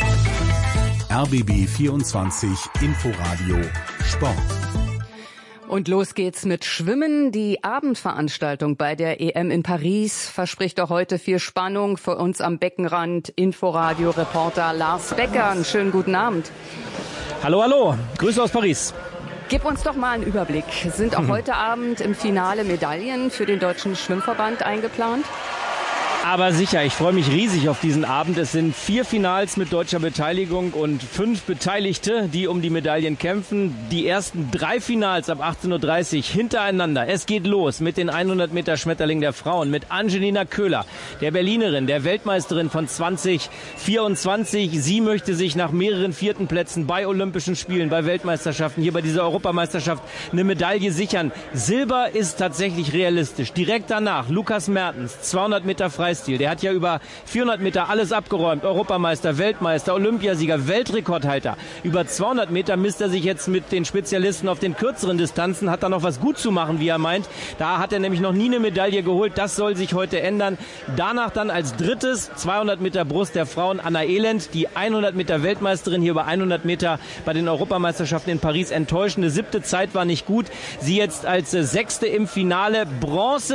RBB 24 Inforadio Sport. Und los geht's mit Schwimmen. Die Abendveranstaltung bei der EM in Paris verspricht doch heute viel Spannung für uns am Beckenrand. Inforadio-Reporter Lars Becker. Einen schönen guten Abend. Hallo, hallo. Grüße aus Paris. Gib uns doch mal einen Überblick. Sind auch heute Abend im Finale Medaillen für den Deutschen Schwimmverband eingeplant? Aber sicher, ich freue mich riesig auf diesen Abend. Es sind 4 Finals mit deutscher Beteiligung und 5 Beteiligte, die um die Medaillen kämpfen. Die ersten 3 Finals ab 18:30 Uhr hintereinander. Es geht los mit den 100 Meter Schmetterling der Frauen, mit Angelina Köhler, der Berlinerin, der Weltmeisterin von 2024. Sie möchte sich nach mehreren 4. Plätzen bei Olympischen Spielen, bei Weltmeisterschaften, hier bei dieser Europameisterschaft eine Medaille sichern. Silber ist tatsächlich realistisch. Direkt danach Lukas Mertens, 200 Meter Freistil. Der hat ja über 400 Meter alles abgeräumt. Europameister, Weltmeister, Olympiasieger, Weltrekordhalter. Über 200 Meter misst er sich jetzt mit den Spezialisten auf den kürzeren Distanzen. Hat da noch was gut zu machen, wie er meint. Da hat er nämlich noch nie eine Medaille geholt. Das soll sich heute ändern. Danach dann als drittes 200 Meter Brust der Frauen Anna Elend. Die 100 Meter Weltmeisterin hier über 100 Meter bei den Europameisterschaften in Paris. Enttäuschende 7. Zeit war nicht gut. Sie jetzt als 6. im Finale. Bronze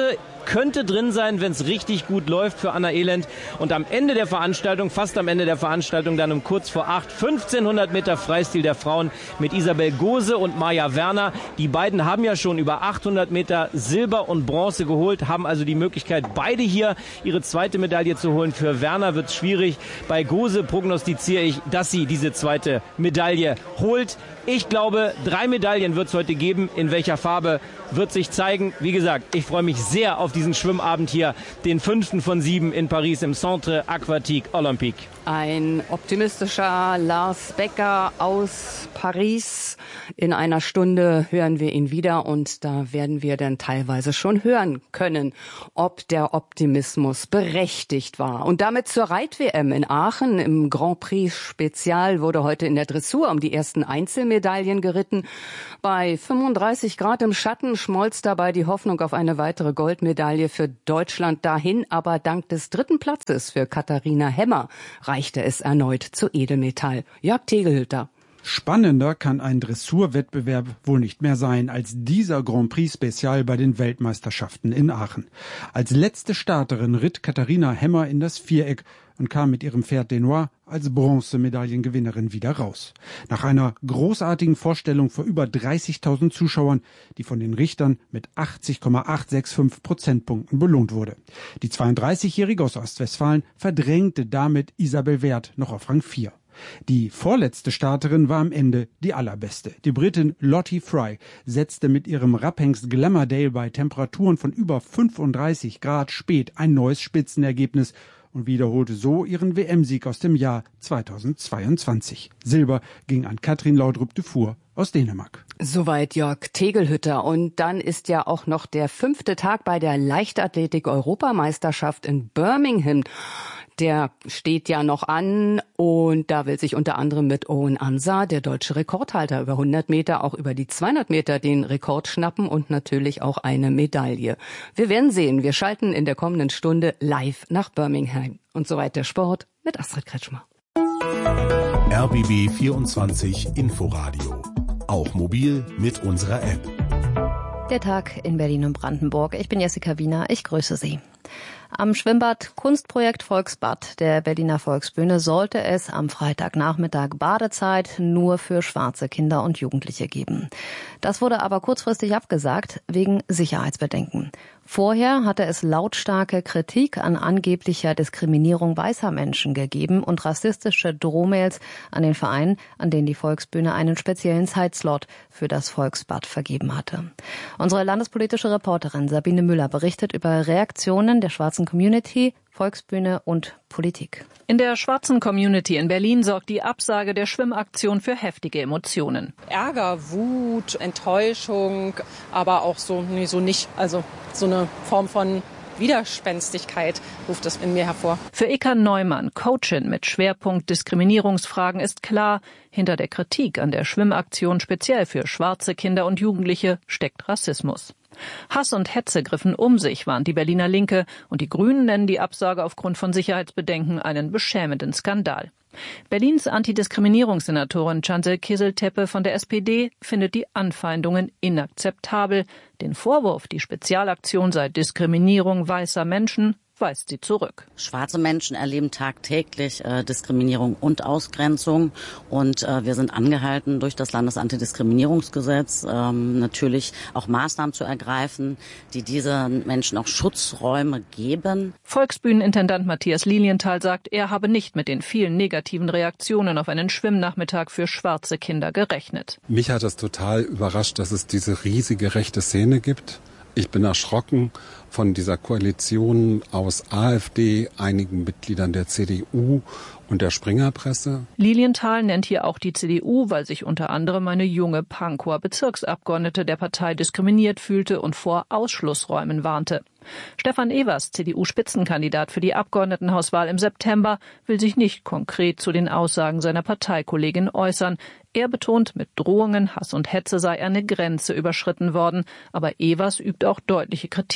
könnte drin sein, wenn es richtig gut läuft für Anna Elend. Und am Ende der Veranstaltung, fast am Ende der Veranstaltung, dann um kurz vor 8, 1500 Meter Freistil der Frauen mit Isabel Gose und Maja Werner. Die beiden haben ja schon über 800 Meter Silber und Bronze geholt, haben also die Möglichkeit, beide hier ihre zweite Medaille zu holen. Für Werner wird es schwierig. Bei Gose prognostiziere ich, dass sie diese zweite Medaille holt. Ich glaube, 3 Medaillen wird es heute geben. In welcher Farbe wird sich zeigen. Wie gesagt, ich freue mich sehr auf diesen Schwimmabend hier, den 5. von 7 in Paris im Centre Aquatique Olympique. Ein optimistischer Lars Becker aus Paris. In einer Stunde hören wir ihn wieder und da werden wir dann teilweise schon hören können, ob der Optimismus berechtigt war. Und damit zur Reit-WM in Aachen. Im Grand Prix Spezial wurde heute in der Dressur um die ersten Einzelmedaillen geritten. Bei 35 Grad im Schatten schmolz dabei die Hoffnung auf eine weitere Goldmedaille für Deutschland dahin. Aber dank des 3. Platzes für Katharina Hemmer reichte es erneut zu Edelmetall. Jörg Tegelhütter. Spannender kann ein Dressurwettbewerb wohl nicht mehr sein als dieser Grand Prix Spezial bei den Weltmeisterschaften in Aachen. Als letzte Starterin ritt Katharina Hemmer in das Viereck und kam mit ihrem Pferd Denois als Bronzemedaillengewinnerin wieder raus. Nach einer großartigen Vorstellung vor über 30.000 Zuschauern, die von den Richtern mit 80,865 Prozentpunkten belohnt wurde. Die 32-Jährige aus Ostwestfalen verdrängte damit Isabel Werth noch auf Rang 4. Die vorletzte Starterin war am Ende die allerbeste. Die Britin Lottie Fry setzte mit ihrem Rapphengst Glamourdale bei Temperaturen von über 35 Grad spät ein neues Spitzenergebnis und wiederholte so ihren WM-Sieg aus dem Jahr 2022. Silber ging an Katrin Laudrup-Dufour aus Dänemark. Soweit Jörg Tegelhütter. Und dann ist ja auch noch der 5. Tag bei der Leichtathletik-Europameisterschaft in Birmingham. Der steht ja noch an und da will sich unter anderem mit Owen Ansah, der deutsche Rekordhalter über 100 Meter, auch über die 200 Meter den Rekord schnappen und natürlich auch eine Medaille. Wir werden sehen. Wir schalten in der kommenden Stunde live nach Birmingham. Und soweit der Sport mit Astrid Kretschmer. RBB 24 Inforadio. Auch mobil mit unserer App. Der Tag in Berlin und Brandenburg. Ich bin Jessica Wiener. Ich grüße Sie. Am Schwimmbad Kunstprojekt Volksbad der Berliner Volksbühne sollte es am Freitagnachmittag Badezeit nur für schwarze Kinder und Jugendliche geben. Das wurde aber kurzfristig abgesagt wegen Sicherheitsbedenken. Vorher hatte es lautstarke Kritik an angeblicher Diskriminierung weißer Menschen gegeben und rassistische Drohmails an den Verein, an den die Volksbühne einen speziellen Zeitslot für das Volksbad vergeben hatte. Unsere landespolitische Reporterin Sabine Müller berichtet über Reaktionen der schwarzen Community, Volksbühne und Politik. In der schwarzen Community in Berlin sorgt die Absage der Schwimmaktion für heftige Emotionen. Ärger, Wut, Enttäuschung, aber auch so nicht. Also so eine Form von Widerspenstigkeit ruft das in mir hervor. Für Eka Neumann, Coachin mit Schwerpunkt Diskriminierungsfragen, ist klar, hinter der Kritik an der Schwimmaktion speziell für schwarze Kinder und Jugendliche steckt Rassismus. Hass und Hetze griffen um sich, warnt die Berliner Linke, und die Grünen nennen die Absage aufgrund von Sicherheitsbedenken einen beschämenden Skandal. Berlins Antidiskriminierungssenatorin Cansel Kizil-Tepe von der SPD findet die Anfeindungen inakzeptabel. Den Vorwurf, die Spezialaktion sei Diskriminierung weißer Menschen, weist sie zurück. Schwarze Menschen erleben tagtäglich Diskriminierung und Ausgrenzung und wir sind angehalten, durch das Landesantidiskriminierungsgesetz natürlich auch Maßnahmen zu ergreifen, die diesen Menschen auch Schutzräume geben. Volksbühnenintendant Matthias Lilienthal sagt, er habe nicht mit den vielen negativen Reaktionen auf einen Schwimmnachmittag für schwarze Kinder gerechnet. Mich hat es total überrascht, dass es diese riesige rechte Szene gibt. Ich bin erschrocken von dieser Koalition aus AfD, einigen Mitgliedern der CDU und der Springerpresse. Lilienthal nennt hier auch die CDU, weil sich unter anderem eine junge Pankower Bezirksabgeordnete der Partei diskriminiert fühlte und vor Ausschlussräumen warnte. Stefan Evers, CDU-Spitzenkandidat für die Abgeordnetenhauswahl im September, will sich nicht konkret zu den Aussagen seiner Parteikollegin äußern. Er betont, mit Drohungen, Hass und Hetze sei eine Grenze überschritten worden. Aber Evers übt auch deutliche Kritik an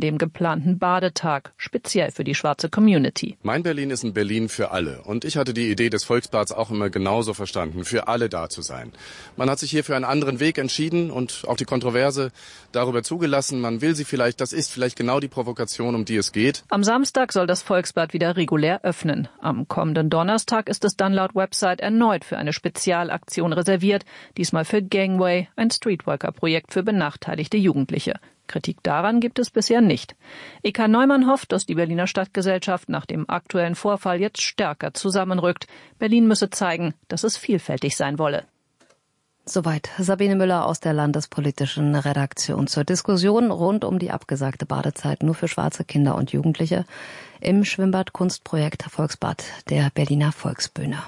dem geplanten Badetag, speziell für die schwarze Community. Mein Berlin ist ein Berlin für alle. Und ich hatte die Idee des Volksbads auch immer genauso verstanden, für alle da zu sein. Man hat sich hier für einen anderen Weg entschieden und auch die Kontroverse darüber zugelassen. Man will sie vielleicht, das ist vielleicht genau die Provokation, um die es geht. Am Samstag soll das Volksbad wieder regulär öffnen. Am kommenden Donnerstag ist es dann laut Website erneut für eine Spezialaktion reserviert, diesmal für Gangway, ein Streetworker-Projekt für benachteiligte Jugendliche. Kritik daran gibt es bisher nicht. Eka Neumann hofft, dass die Berliner Stadtgesellschaft nach dem aktuellen Vorfall jetzt stärker zusammenrückt. Berlin müsse zeigen, dass es vielfältig sein wolle. Soweit Sabine Müller aus der landespolitischen Redaktion zur Diskussion rund um die abgesagte Badezeit nur für schwarze Kinder und Jugendliche im Schwimmbad-Kunstprojekt Volksbad der Berliner Volksbühne.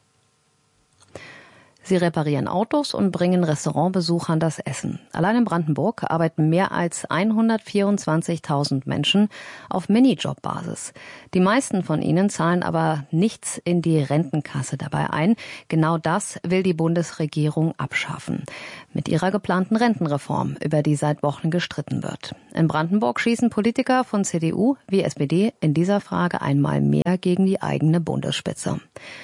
Sie reparieren Autos und bringen Restaurantbesuchern das Essen. Allein in Brandenburg arbeiten mehr als 124.000 Menschen auf Minijob-Basis. Die meisten von ihnen zahlen aber nichts in die Rentenkasse dabei ein. Genau das will die Bundesregierung abschaffen. Mit ihrer geplanten Rentenreform, über die seit Wochen gestritten wird. In Brandenburg schießen Politiker von CDU wie SPD in dieser Frage einmal mehr gegen die eigene Bundesspitze.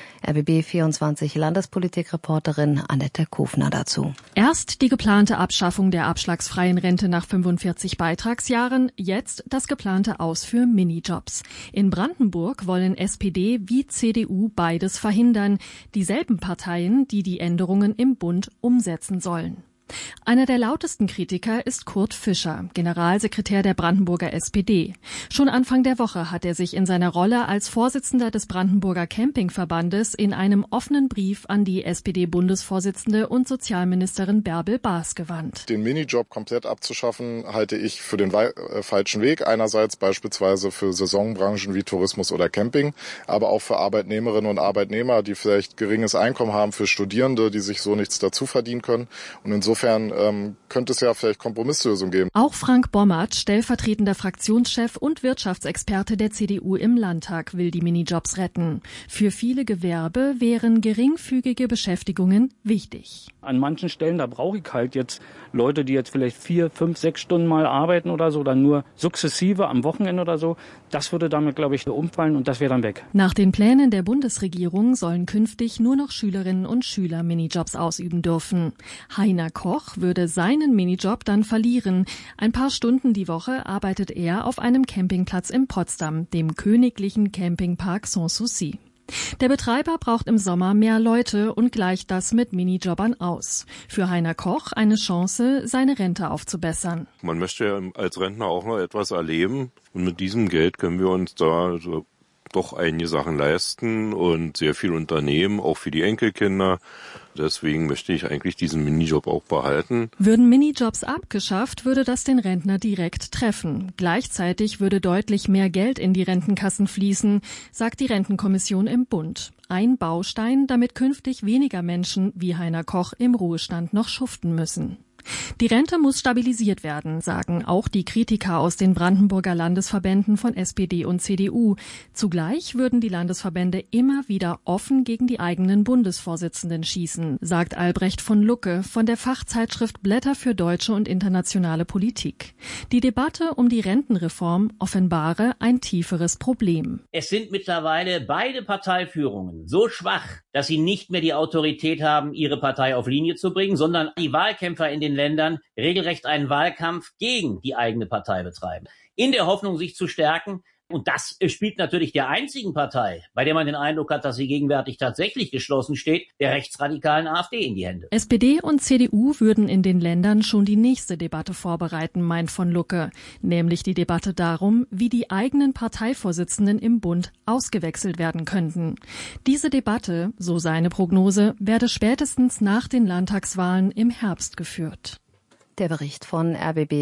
RBB24 Landespolitikreporterin Annette Kufner dazu. Erst die geplante Abschaffung der abschlagsfreien Rente nach 45 Beitragsjahren, jetzt das geplante Aus für Minijobs. In Brandenburg wollen SPD wie CDU beides verhindern, dieselben Parteien, die die Änderungen im Bund umsetzen sollen. Einer der lautesten Kritiker ist Kurt Fischer, Generalsekretär der Brandenburger SPD. Schon Anfang der Woche hat er sich in seiner Rolle als Vorsitzender des Brandenburger Campingverbandes in einem offenen Brief an die SPD-Bundesvorsitzende und Sozialministerin Bärbel Baas gewandt. Den Minijob komplett abzuschaffen, halte ich für den falschen Weg. Einerseits beispielsweise für Saisonbranchen wie Tourismus oder Camping, aber auch für Arbeitnehmerinnen und Arbeitnehmer, die vielleicht geringes Einkommen haben, für Studierende, die sich so nichts dazu verdienen können. Und insofern könnte es ja vielleicht Kompromisslösungen geben. Auch Frank Bommert, stellvertretender Fraktionschef und Wirtschaftsexperte der CDU im Landtag, will die Minijobs retten. Für viele Gewerbe wären geringfügige Beschäftigungen wichtig. An manchen Stellen, da brauche ich halt jetzt Leute, die jetzt vielleicht 4, 5, 6 Stunden mal arbeiten oder so, dann nur sukzessive am Wochenende oder so. Das würde damit, glaube ich, umfallen und das wäre dann weg. Nach den Plänen der Bundesregierung sollen künftig nur noch Schülerinnen und Schüler Minijobs ausüben dürfen. Heiner Koch würde seinen Minijob dann verlieren. Ein paar Stunden die Woche arbeitet er auf einem Campingplatz in Potsdam, dem königlichen Campingpark Sans Souci. Der Betreiber braucht im Sommer mehr Leute und gleicht das mit Minijobbern aus. Für Heiner Koch eine Chance, seine Rente aufzubessern. Man möchte ja als Rentner auch noch etwas erleben und mit diesem Geld können wir uns da doch einige Sachen leisten und sehr viel unternehmen, auch für die Enkelkinder. Deswegen möchte ich eigentlich diesen Minijob auch behalten. Würden Minijobs abgeschafft, würde das den Rentner direkt treffen. Gleichzeitig würde deutlich mehr Geld in die Rentenkassen fließen, sagt die Rentenkommission im Bund. Ein Baustein, damit künftig weniger Menschen wie Heiner Koch im Ruhestand noch schuften müssen. Die Rente muss stabilisiert werden, sagen auch die Kritiker aus den Brandenburger Landesverbänden von SPD und CDU. Zugleich würden die Landesverbände immer wieder offen gegen die eigenen Bundesvorsitzenden schießen, sagt Albrecht von Lucke von der Fachzeitschrift Blätter für deutsche und internationale Politik. Die Debatte um die Rentenreform offenbare ein tieferes Problem. Es sind mittlerweile beide Parteiführungen so schwach, dass sie nicht mehr die Autorität haben, ihre Partei auf Linie zu bringen, sondern die Wahlkämpfer in den Ländern regelrecht einen Wahlkampf gegen die eigene Partei betreiben, in der Hoffnung, sich zu stärken. Und das spielt natürlich der einzigen Partei, bei der man den Eindruck hat, dass sie gegenwärtig tatsächlich geschlossen steht, der rechtsradikalen AfD in die Hände. SPD und CDU würden in den Ländern schon die nächste Debatte vorbereiten, meint von Lucke, nämlich die Debatte darum, wie die eigenen Parteivorsitzenden im Bund ausgewechselt werden könnten. Diese Debatte, so seine Prognose, werde spätestens nach den Landtagswahlen im Herbst geführt. Der Bericht von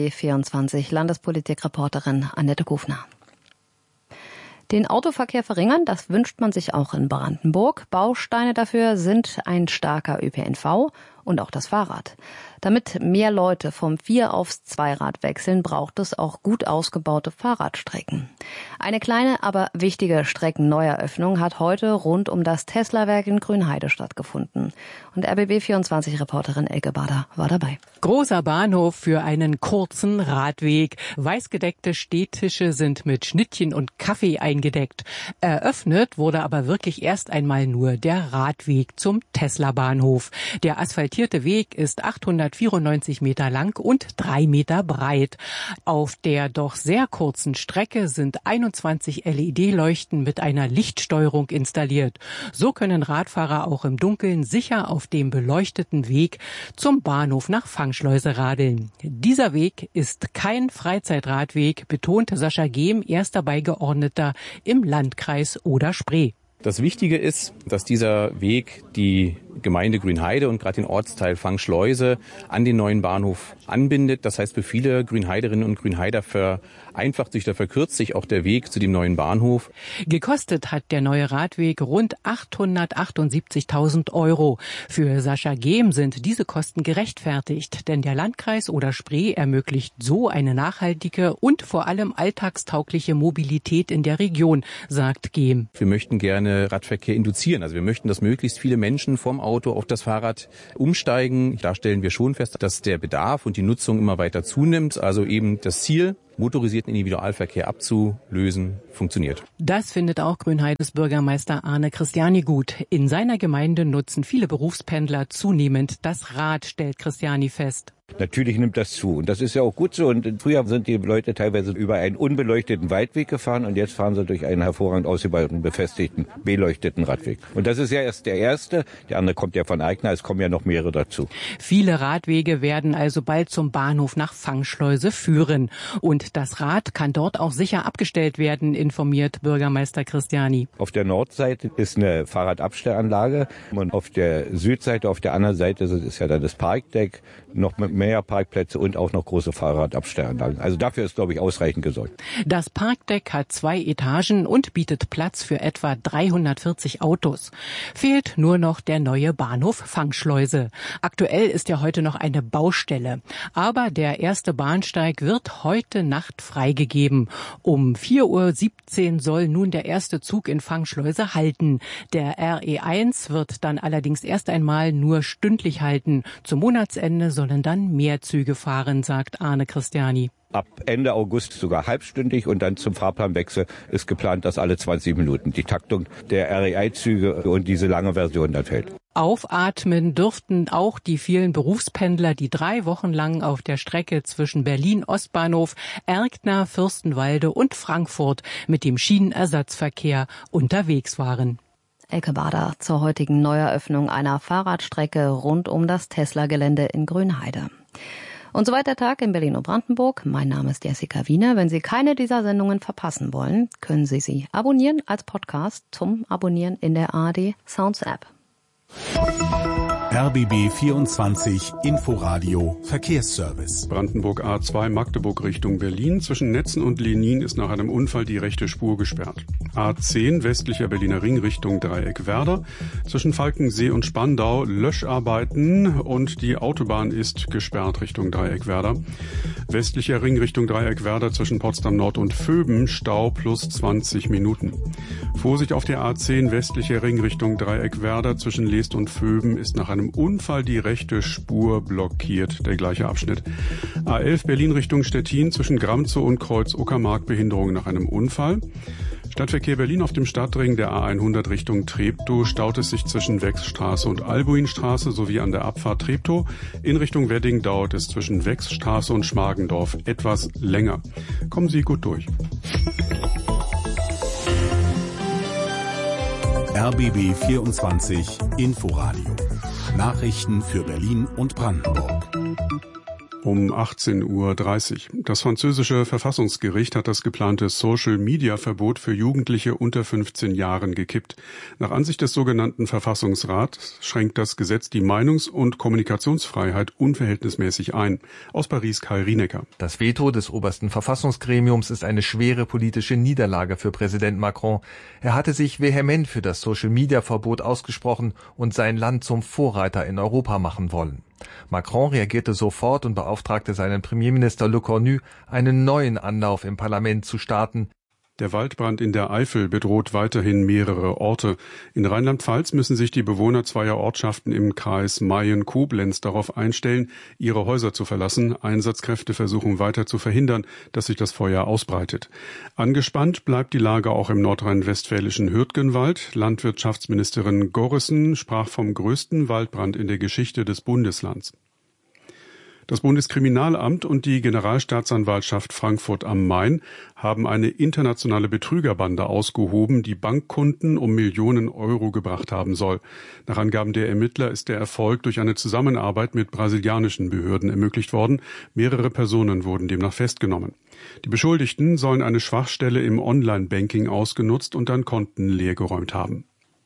RBB24 Landespolitikreporterin Annette Kufner. Den Autoverkehr verringern, das wünscht man sich auch in Brandenburg. Bausteine dafür sind ein starker ÖPNV und auch das Fahrrad. Damit mehr Leute vom Vier- aufs Zweirad wechseln, braucht es auch gut ausgebaute Fahrradstrecken. Eine kleine, aber wichtige Streckenneueröffnung hat heute rund um das Tesla-Werk in Grünheide stattgefunden. Und RBB24-Reporterin Elke Bader war dabei. Großer Bahnhof für einen kurzen Radweg. Weißgedeckte Stehtische sind mit Schnittchen und Kaffee eingedeckt. Eröffnet wurde aber wirklich erst einmal nur der Radweg zum Tesla-Bahnhof. Der asphaltierte Weg ist 894 Meter lang und 3 Meter breit. Auf der doch sehr kurzen Strecke sind 21 LED-Leuchten mit einer Lichtsteuerung installiert. So können Radfahrer auch im Dunkeln sicher auf dem beleuchteten Weg zum Bahnhof nach Fangschleuse radeln. Dieser Weg ist kein Freizeitradweg, betonte Sascha Gehm, erster Beigeordneter im Landkreis Oder-Spree. Das Wichtige ist, dass dieser Weg die Gemeinde Grünheide und gerade den Ortsteil Fangschleuse an den neuen Bahnhof anbindet. Das heißt, für viele Grünheiderinnen und Grünheider vereinfacht sich oder verkürzt sich auch der Weg zu dem neuen Bahnhof. Gekostet hat der neue Radweg rund 878.000 €. Für Sascha Gehm sind diese Kosten gerechtfertigt, denn der Landkreis Oder-Spree ermöglicht so eine nachhaltige und vor allem alltagstaugliche Mobilität in der Region, sagt Gehm. Wir möchten gerne Radverkehr induzieren. Also wir möchten, dass möglichst viele Menschen vom Auto auf das Fahrrad umsteigen. Da stellen wir schon fest, dass der Bedarf und die Nutzung immer weiter zunimmt. Also eben das Ziel, motorisierten Individualverkehr abzulösen, funktioniert. Das findet auch Grünheides Bürgermeister Arne Christiani gut. In seiner Gemeinde nutzen viele Berufspendler zunehmend das Rad, stellt Christiani fest. Natürlich nimmt das zu und das ist ja auch gut so. Und früher sind die Leute teilweise über einen unbeleuchteten Waldweg gefahren und jetzt fahren sie durch einen hervorragend ausgebauten, befestigten, beleuchteten Radweg. Und das ist ja erst der erste. Der andere kommt ja von Eigner, es kommen ja noch mehrere dazu. Viele Radwege werden also bald zum Bahnhof nach Fangschleuse führen. Und das Rad kann dort auch sicher abgestellt werden, informiert Bürgermeister Christiani. Auf der Nordseite ist eine Fahrradabstellanlage und auf der Südseite, auf der anderen Seite ist ja dann das Parkdeck, noch mit mehr Parkplätze und auch noch große Fahrradabstellanlagen. Also dafür ist, glaube ich, ausreichend gesorgt. Das Parkdeck hat 2 Etagen und bietet Platz für etwa 340 Autos. Fehlt nur noch der neue Bahnhof Fangschleuse. Aktuell ist ja heute noch eine Baustelle. Aber der erste Bahnsteig wird heute Nacht freigegeben. Um 4:17 Uhr soll nun der erste Zug in Fangschleuse halten. Der RE1 wird dann allerdings erst einmal nur stündlich halten. Zum Monatsende sollen dann mehr Züge fahren, sagt Arne Christiani. Ab Ende August sogar halbstündig und dann zum Fahrplanwechsel ist geplant, dass alle 20 Minuten die Taktung der RE1-Züge und diese lange Version dann fällt. Aufatmen dürften auch die vielen Berufspendler, die 3 Wochen lang auf der Strecke zwischen Berlin Ostbahnhof, Erkner, Fürstenwalde und Frankfurt mit dem Schienenersatzverkehr unterwegs waren. Elke Bader zur heutigen Neueröffnung einer Fahrradstrecke rund um das Tesla-Gelände in Grünheide. Und soweit der Tag in Berlin und Brandenburg. Mein Name ist Jessica Wiener. Wenn Sie keine dieser Sendungen verpassen wollen, können Sie sie abonnieren als Podcast zum Abonnieren in der ARD Sounds App. RBB 24 Inforadio Verkehrsservice. Brandenburg A2 Magdeburg Richtung Berlin. Zwischen Netzen und Lenin ist nach einem Unfall die rechte Spur gesperrt. A10 westlicher Berliner Ring Richtung Dreieck-Werder. Zwischen Falkensee und Spandau Löscharbeiten und die Autobahn ist gesperrt Richtung Dreieck-Werder. Westlicher Ring Richtung Dreieck-Werder zwischen Potsdam Nord und Vöben Stau plus 20 Minuten. Vorsicht auf der A10 westlicher Ring Richtung Dreieck-Werder zwischen Leest und Vöben ist nach einem Unfall die rechte Spur blockiert, der gleiche Abschnitt. A11 Berlin Richtung Stettin zwischen Gramzow und Kreuz Uckermark Behinderung nach einem Unfall. Stadtverkehr Berlin auf dem Stadtring der A100 Richtung Treptow staut es sich zwischen Wechsstraße und Albuinstraße sowie an der Abfahrt Treptow. In Richtung Wedding dauert es zwischen Wechsstraße und Schmargendorf etwas länger. Kommen Sie gut durch. RBB 24 Inforadio. Nachrichten für Berlin und Brandenburg. Um 18:30 Uhr. Das französische Verfassungsgericht hat das geplante Social-Media-Verbot für Jugendliche unter 15 Jahren gekippt. Nach Ansicht des sogenannten Verfassungsrats schränkt das Gesetz die Meinungs- und Kommunikationsfreiheit unverhältnismäßig ein. Aus Paris Kai Rienecker. Das Veto des obersten Verfassungsgremiums ist eine schwere politische Niederlage für Präsident Macron. Er hatte sich vehement für das Social-Media-Verbot ausgesprochen und sein Land zum Vorreiter in Europa machen wollen. Macron reagierte sofort und beauftragte seinen Premierminister Le Cornu, einen neuen Anlauf im Parlament zu starten. Der Waldbrand in der Eifel bedroht weiterhin mehrere Orte. In Rheinland-Pfalz müssen sich die Bewohner zweier Ortschaften im Kreis Mayen-Koblenz darauf einstellen, ihre Häuser zu verlassen. Einsatzkräfte versuchen weiter zu verhindern, dass sich das Feuer ausbreitet. Angespannt bleibt die Lage auch im nordrhein-westfälischen Hürtgenwald. Landwirtschaftsministerin Gorrissen sprach vom größten Waldbrand in der Geschichte des Bundeslands. Das Bundeskriminalamt und die Generalstaatsanwaltschaft Frankfurt am Main haben eine internationale Betrügerbande ausgehoben, die Bankkunden um Millionen Euro gebracht haben soll. Nach Angaben der Ermittler ist der Erfolg durch eine Zusammenarbeit mit brasilianischen Behörden ermöglicht worden. Mehrere Personen wurden demnach festgenommen. Die Beschuldigten sollen eine Schwachstelle im Online-Banking ausgenutzt und dann Konten leergeräumt haben.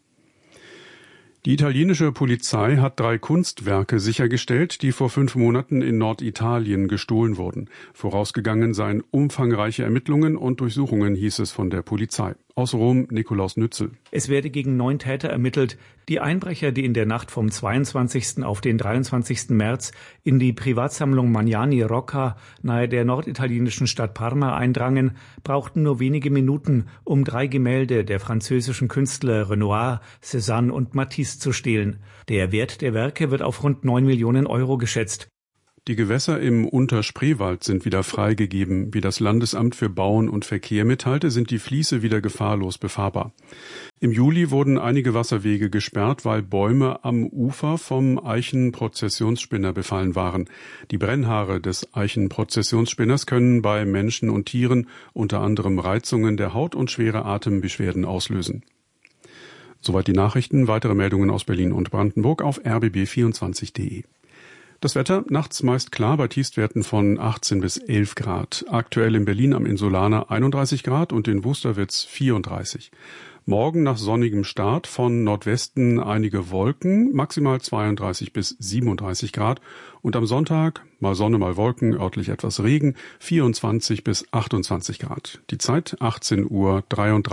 Die italienische Polizei hat 3 Kunstwerke sichergestellt, die vor 5 Monaten in Norditalien gestohlen wurden. Vorausgegangen seien umfangreiche Ermittlungen und Durchsuchungen, hieß es von der Polizei. Aus Rom, Nikolaus Nützel. Es werde gegen 9 Täter ermittelt. Die Einbrecher, die in der Nacht vom 22. auf den 23. März in die Privatsammlung Magnani Rocca nahe der norditalienischen Stadt Parma eindrangen, brauchten nur wenige Minuten, um 3 Gemälde der französischen Künstler Renoir, Cézanne und Matisse zu stehlen. Der Wert der Werke wird auf rund 9 Millionen Euro geschätzt. Die Gewässer im Unterspreewald sind wieder freigegeben. Wie das Landesamt für Bauen und Verkehr mitteilte, sind die Fließe wieder gefahrlos befahrbar. Im Juli wurden einige Wasserwege gesperrt, weil Bäume am Ufer vom Eichenprozessionsspinner befallen waren. Die Brennhaare des Eichenprozessionsspinners können bei Menschen und Tieren unter anderem Reizungen der Haut und schwere Atembeschwerden auslösen. Soweit die Nachrichten. Weitere Meldungen aus Berlin und Brandenburg auf rbb24.de. Das Wetter nachts meist klar bei Tiefstwerten von 18 bis 11 Grad. Aktuell in Berlin am Insulaner 31 Grad und in Wusterwitz 34. Morgen nach sonnigem Start von Nordwesten einige Wolken, maximal 32 bis 37 Grad. Und am Sonntag mal Sonne, mal Wolken, örtlich etwas Regen, 24 bis 28 Grad. Die Zeit 18:33 Uhr.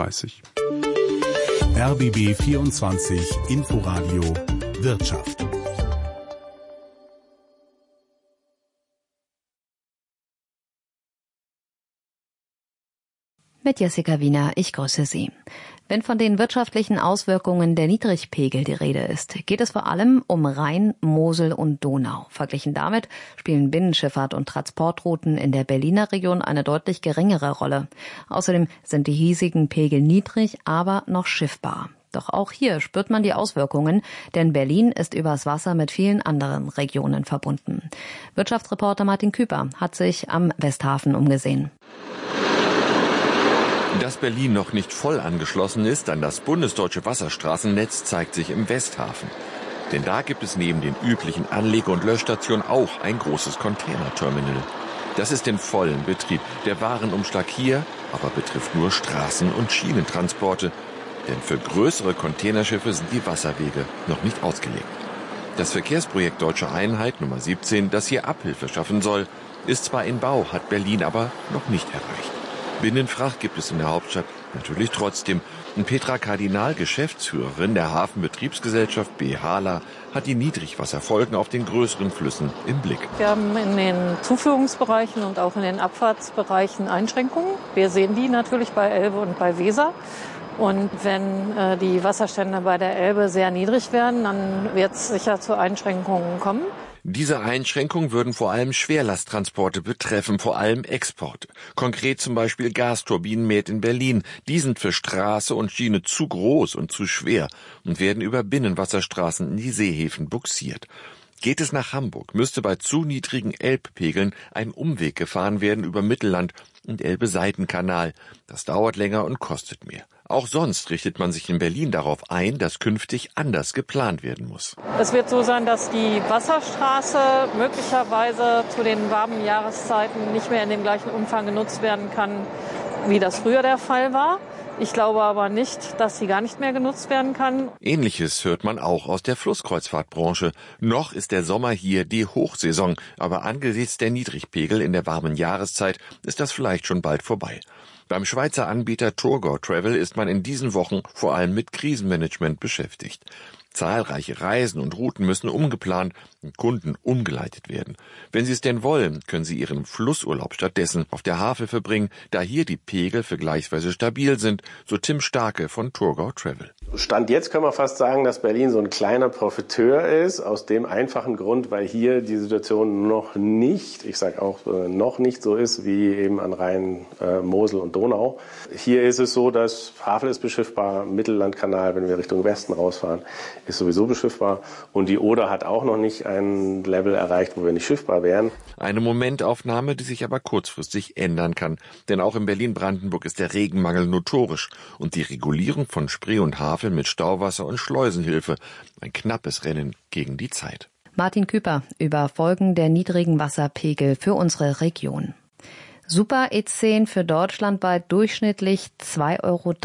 RBB 24 Inforadio Wirtschaft. Mit Jessica Wiener, ich grüße Sie. Wenn von den wirtschaftlichen Auswirkungen der Niedrigpegel die Rede ist, geht es vor allem um Rhein, Mosel und Donau. Verglichen damit spielen Binnenschifffahrt und Transportrouten in der Berliner Region eine deutlich geringere Rolle. Außerdem sind die hiesigen Pegel niedrig, aber noch schiffbar. Doch auch hier spürt man die Auswirkungen, denn Berlin ist übers Wasser mit vielen anderen Regionen verbunden. Wirtschaftsreporter Martin Küper hat sich am Westhafen umgesehen. Dass Berlin noch nicht voll angeschlossen ist an das bundesdeutsche Wasserstraßennetz, zeigt sich im Westhafen. Denn da gibt es neben den üblichen Anlege- und Löschstationen auch ein großes Containerterminal. Das ist in vollem Betrieb. Der Warenumschlag hier aber betrifft nur Straßen- und Schienentransporte. Denn für größere Containerschiffe sind die Wasserwege noch nicht ausgelegt. Das Verkehrsprojekt Deutsche Einheit Nummer 17, das hier Abhilfe schaffen soll, ist zwar in Bau, hat Berlin aber noch nicht erreicht. Binnenfracht gibt es in der Hauptstadt natürlich trotzdem. Und Petra Kardinal, Geschäftsführerin der Hafenbetriebsgesellschaft BHLA, hat die Niedrigwasserfolgen auf den größeren Flüssen im Blick. Wir haben in den Zuführungsbereichen und auch in den Abfahrtsbereichen Einschränkungen. Wir sehen die natürlich bei Elbe und bei Weser. Und wenn die Wasserstände bei der Elbe sehr niedrig werden, dann wird es sicher zu Einschränkungen kommen. Diese Einschränkungen würden vor allem Schwerlasttransporte betreffen, vor allem Exporte. Konkret zum Beispiel Gasturbinen Med in Berlin. Die sind für Straße und Schiene zu groß und zu schwer und werden über Binnenwasserstraßen in die Seehäfen bugsiert. Geht es nach Hamburg, müsste bei zu niedrigen Elbpegeln ein Umweg gefahren werden über Mittelland und Elbe-Seitenkanal. Das dauert länger und kostet mehr. Auch sonst richtet man sich in Berlin darauf ein, dass künftig anders geplant werden muss. Es wird so sein, dass die Wasserstraße möglicherweise zu den warmen Jahreszeiten nicht mehr in dem gleichen Umfang genutzt werden kann, wie das früher der Fall war. Ich glaube aber nicht, dass sie gar nicht mehr genutzt werden kann. Ähnliches hört man auch aus der Flusskreuzfahrtbranche. Noch ist der Sommer hier die Hochsaison, aber angesichts der Niedrigpegel in der warmen Jahreszeit ist das vielleicht schon bald vorbei. Beim Schweizer Anbieter Tourgo Travel ist man in diesen Wochen vor allem mit Krisenmanagement beschäftigt. Zahlreiche Reisen und Routen müssen umgeplant und Kunden umgeleitet werden. Wenn Sie es denn wollen, können Sie Ihren Flussurlaub stattdessen auf der Havel verbringen, da hier die Pegel vergleichsweise stabil sind, so Tim Starke von Tourgo Travel. Stand jetzt können wir fast sagen, dass Berlin so ein kleiner Profiteur ist, aus dem einfachen Grund, weil hier die Situation noch nicht, ich sage auch noch nicht so ist wie eben an Rhein, Mosel und Donau. Hier ist es so, dass Havel ist beschiffbar, Mittellandkanal, wenn wir Richtung Westen rausfahren, ist sowieso beschiffbar und die Oder hat auch noch nicht ein Level erreicht, wo wir nicht schiffbar wären. Eine Momentaufnahme, die sich aber kurzfristig ändern kann, denn auch in Berlin-Brandenburg ist der Regenmangel notorisch und die Regulierung von Spree und Havel mit Stauwasser und Schleusenhilfe ein knappes Rennen gegen die Zeit. Martin Küper über Folgen der niedrigen Wasserpegel für unsere Region. Super E10 für deutschlandweit durchschnittlich 2,13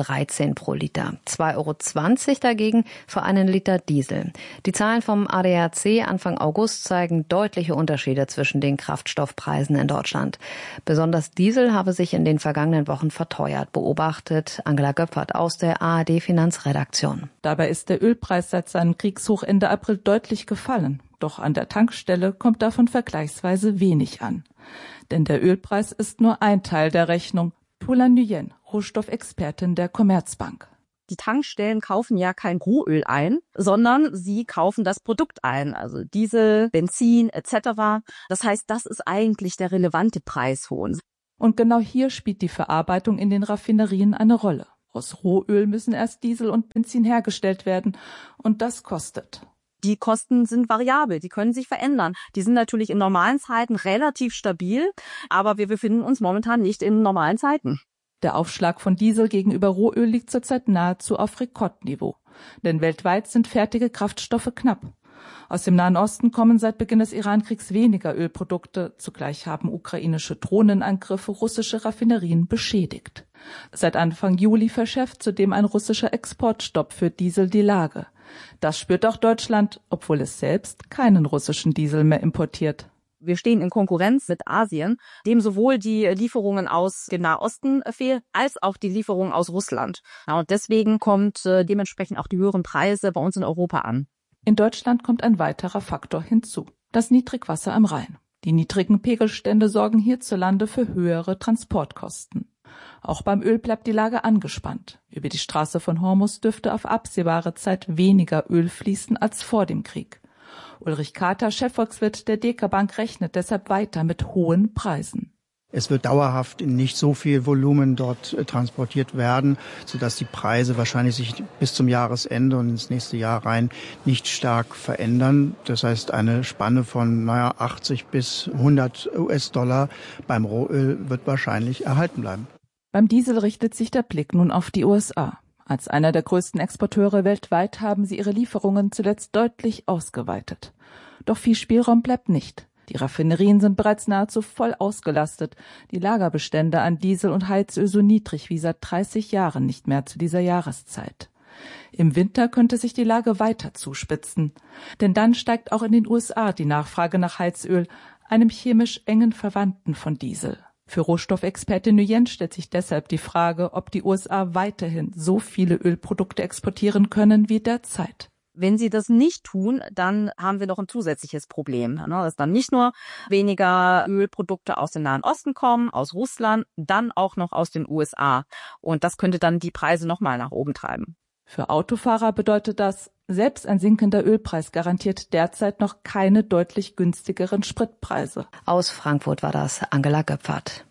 € pro Liter. 2,20 € dagegen für einen Liter Diesel. Die Zahlen vom ADAC Anfang August zeigen deutliche Unterschiede zwischen den Kraftstoffpreisen in Deutschland. Besonders Diesel habe sich in den vergangenen Wochen verteuert, beobachtet Angela Göpfert aus der ARD Finanzredaktion. Dabei ist der Ölpreis seit seinem Kriegshoch Ende April deutlich gefallen. Doch an der Tankstelle kommt davon vergleichsweise wenig an. Denn der Ölpreis ist nur ein Teil der Rechnung. Paula Nguyen, Rohstoffexpertin der Commerzbank. Die Tankstellen kaufen ja kein Rohöl ein, sondern sie kaufen das Produkt ein, also Diesel, Benzin etc. Das heißt, das ist eigentlich der relevante Preishohn. Und genau hier spielt die Verarbeitung in den Raffinerien eine Rolle. Aus Rohöl müssen erst Diesel und Benzin hergestellt werden und das kostet. Die Kosten sind variabel, die können sich verändern. Die sind natürlich in normalen Zeiten relativ stabil, aber wir befinden uns momentan nicht in normalen Zeiten. Der Aufschlag von Diesel gegenüber Rohöl liegt zurzeit nahezu auf Rekordniveau. Denn weltweit sind fertige Kraftstoffe knapp. Aus dem Nahen Osten kommen seit Beginn des Iran-Kriegs weniger Ölprodukte. Zugleich haben ukrainische Drohnenangriffe russische Raffinerien beschädigt. Seit Anfang Juli verschärft zudem ein russischer Exportstopp für Diesel die Lage. Das spürt auch Deutschland, obwohl es selbst keinen russischen Diesel mehr importiert. Wir stehen in Konkurrenz mit Asien, dem sowohl die Lieferungen aus dem Nahosten fehlen, als auch die Lieferungen aus Russland. Ja, und deswegen kommt dementsprechend auch die höheren Preise bei uns in Europa an. In Deutschland kommt ein weiterer Faktor hinzu: das Niedrigwasser am Rhein. Die niedrigen Pegelstände sorgen hierzulande für höhere Transportkosten. Auch beim Öl bleibt die Lage angespannt. Über die Straße von Hormuz dürfte auf absehbare Zeit weniger Öl fließen als vor dem Krieg. Ulrich Kater, Chefvolkswirt der DK Bank, rechnet deshalb weiter mit hohen Preisen. Es wird dauerhaft in nicht so viel Volumen dort transportiert werden, sodass die Preise wahrscheinlich sich bis zum Jahresende und ins nächste Jahr rein nicht stark verändern. Das heißt, eine Spanne von 80 bis 100 US-Dollar beim Rohöl wird wahrscheinlich erhalten bleiben. Beim Diesel richtet sich der Blick nun auf die USA. Als einer der größten Exporteure weltweit haben sie ihre Lieferungen zuletzt deutlich ausgeweitet. Doch viel Spielraum bleibt nicht. Die Raffinerien sind bereits nahezu voll ausgelastet, die Lagerbestände an Diesel und Heizöl so niedrig wie seit 30 Jahren nicht mehr zu dieser Jahreszeit. Im Winter könnte sich die Lage weiter zuspitzen, denn dann steigt auch in den USA die Nachfrage nach Heizöl, einem chemisch engen Verwandten von Diesel. Für Rohstoffexpertin Nguyen stellt sich deshalb die Frage, ob die USA weiterhin so viele Ölprodukte exportieren können wie derzeit. Wenn sie das nicht tun, dann haben wir noch ein zusätzliches Problem, dass dann nicht nur weniger Ölprodukte aus dem Nahen Osten kommen, aus Russland, dann auch noch aus den USA. Und das könnte dann die Preise nochmal nach oben treiben. Für Autofahrer bedeutet das, selbst ein sinkender Ölpreis garantiert derzeit noch keine deutlich günstigeren Spritpreise. Aus Frankfurt war das Angela Göpfert.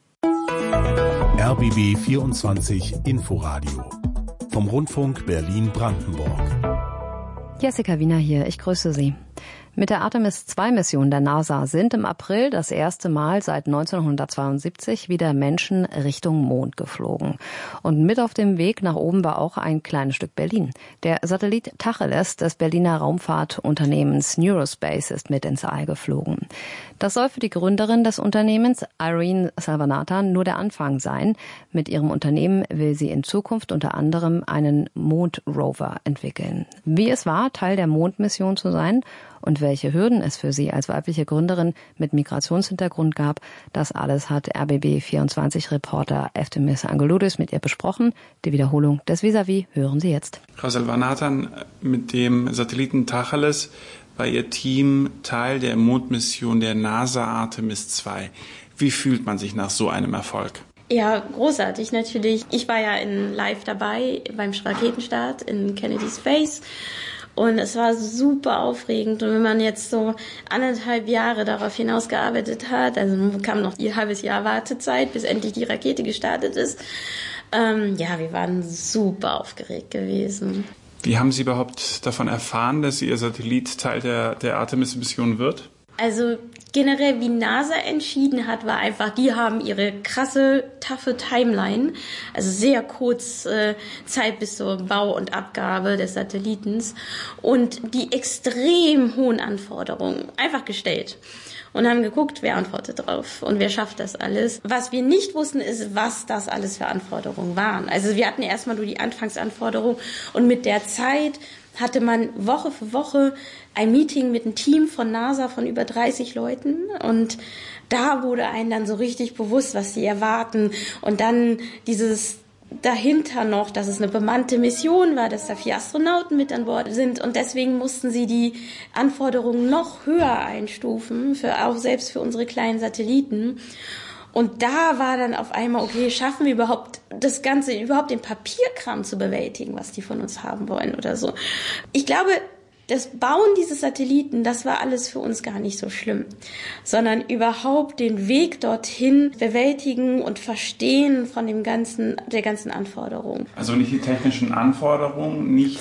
RBB 24 Inforadio vom Rundfunk Berlin-Brandenburg. Jessica Wiener hier, ich grüße Sie. Mit der Artemis-II-Mission der NASA sind im April das erste Mal seit 1972 wieder Menschen Richtung Mond geflogen. Und mit auf dem Weg nach oben war auch ein kleines Stück Berlin. Der Satellit Tacheles des Berliner Raumfahrtunternehmens Neurospace ist mit ins All geflogen. Das soll für die Gründerin des Unternehmens, Irene Salvanathan, nur der Anfang sein. Mit ihrem Unternehmen will sie in Zukunft unter anderem einen Mondrover entwickeln. Wie es war, Teil der Mondmission zu sein und welche Hürden es für sie als weibliche Gründerin mit Migrationshintergrund gab, das alles hat RBB24-Reporter Eftemis Angeloudis mit ihr besprochen. Die Wiederholung des Vis-à-vis hören Sie jetzt. Frau Salvanathan, mit dem Satelliten Tacheles war Ihr Team Teil der Mondmission der NASA Artemis II. Wie fühlt man sich nach so einem Erfolg? Ja, großartig natürlich. Ich war ja live dabei beim Raketenstart in Kennedy Space. Und es war super aufregend. Und wenn man jetzt so 1,5 Jahre darauf hinausgearbeitet hat, also kam noch ein halbes Jahr Wartezeit, bis endlich die Rakete gestartet ist. Wir waren super aufgeregt gewesen. Wie haben Sie überhaupt davon erfahren, dass Ihr Satellit Teil der Artemis-Mission wird? Also generell, wie NASA entschieden hat, war einfach, die haben ihre krasse, taffe Timeline, also sehr kurz Zeit bis zur Bau und Abgabe des Satellitens und die extrem hohen Anforderungen einfach gestellt. Und haben geguckt, wer antwortet drauf und wer schafft das alles. Was wir nicht wussten, ist, was das alles für Anforderungen waren. Also wir hatten erstmal nur die Anfangsanforderungen und mit der Zeit hatte man Woche für Woche ein Meeting mit einem Team von NASA von über 30 Leuten und da wurde einem dann so richtig bewusst, was sie erwarten und dann dieses dahinter noch, dass es eine bemannte Mission war, dass da 4 Astronauten mit an Bord sind und deswegen mussten sie die Anforderungen noch höher einstufen, auch selbst für unsere kleinen Satelliten. Und da war dann auf einmal, okay, schaffen wir überhaupt das Ganze, überhaupt den Papierkram zu bewältigen, was die von uns haben wollen oder so. Ich glaube, das Bauen dieses Satelliten, das war alles für uns gar nicht so schlimm, sondern überhaupt den Weg dorthin bewältigen und verstehen von der ganzen Anforderung. Also nicht die technischen Anforderungen, nicht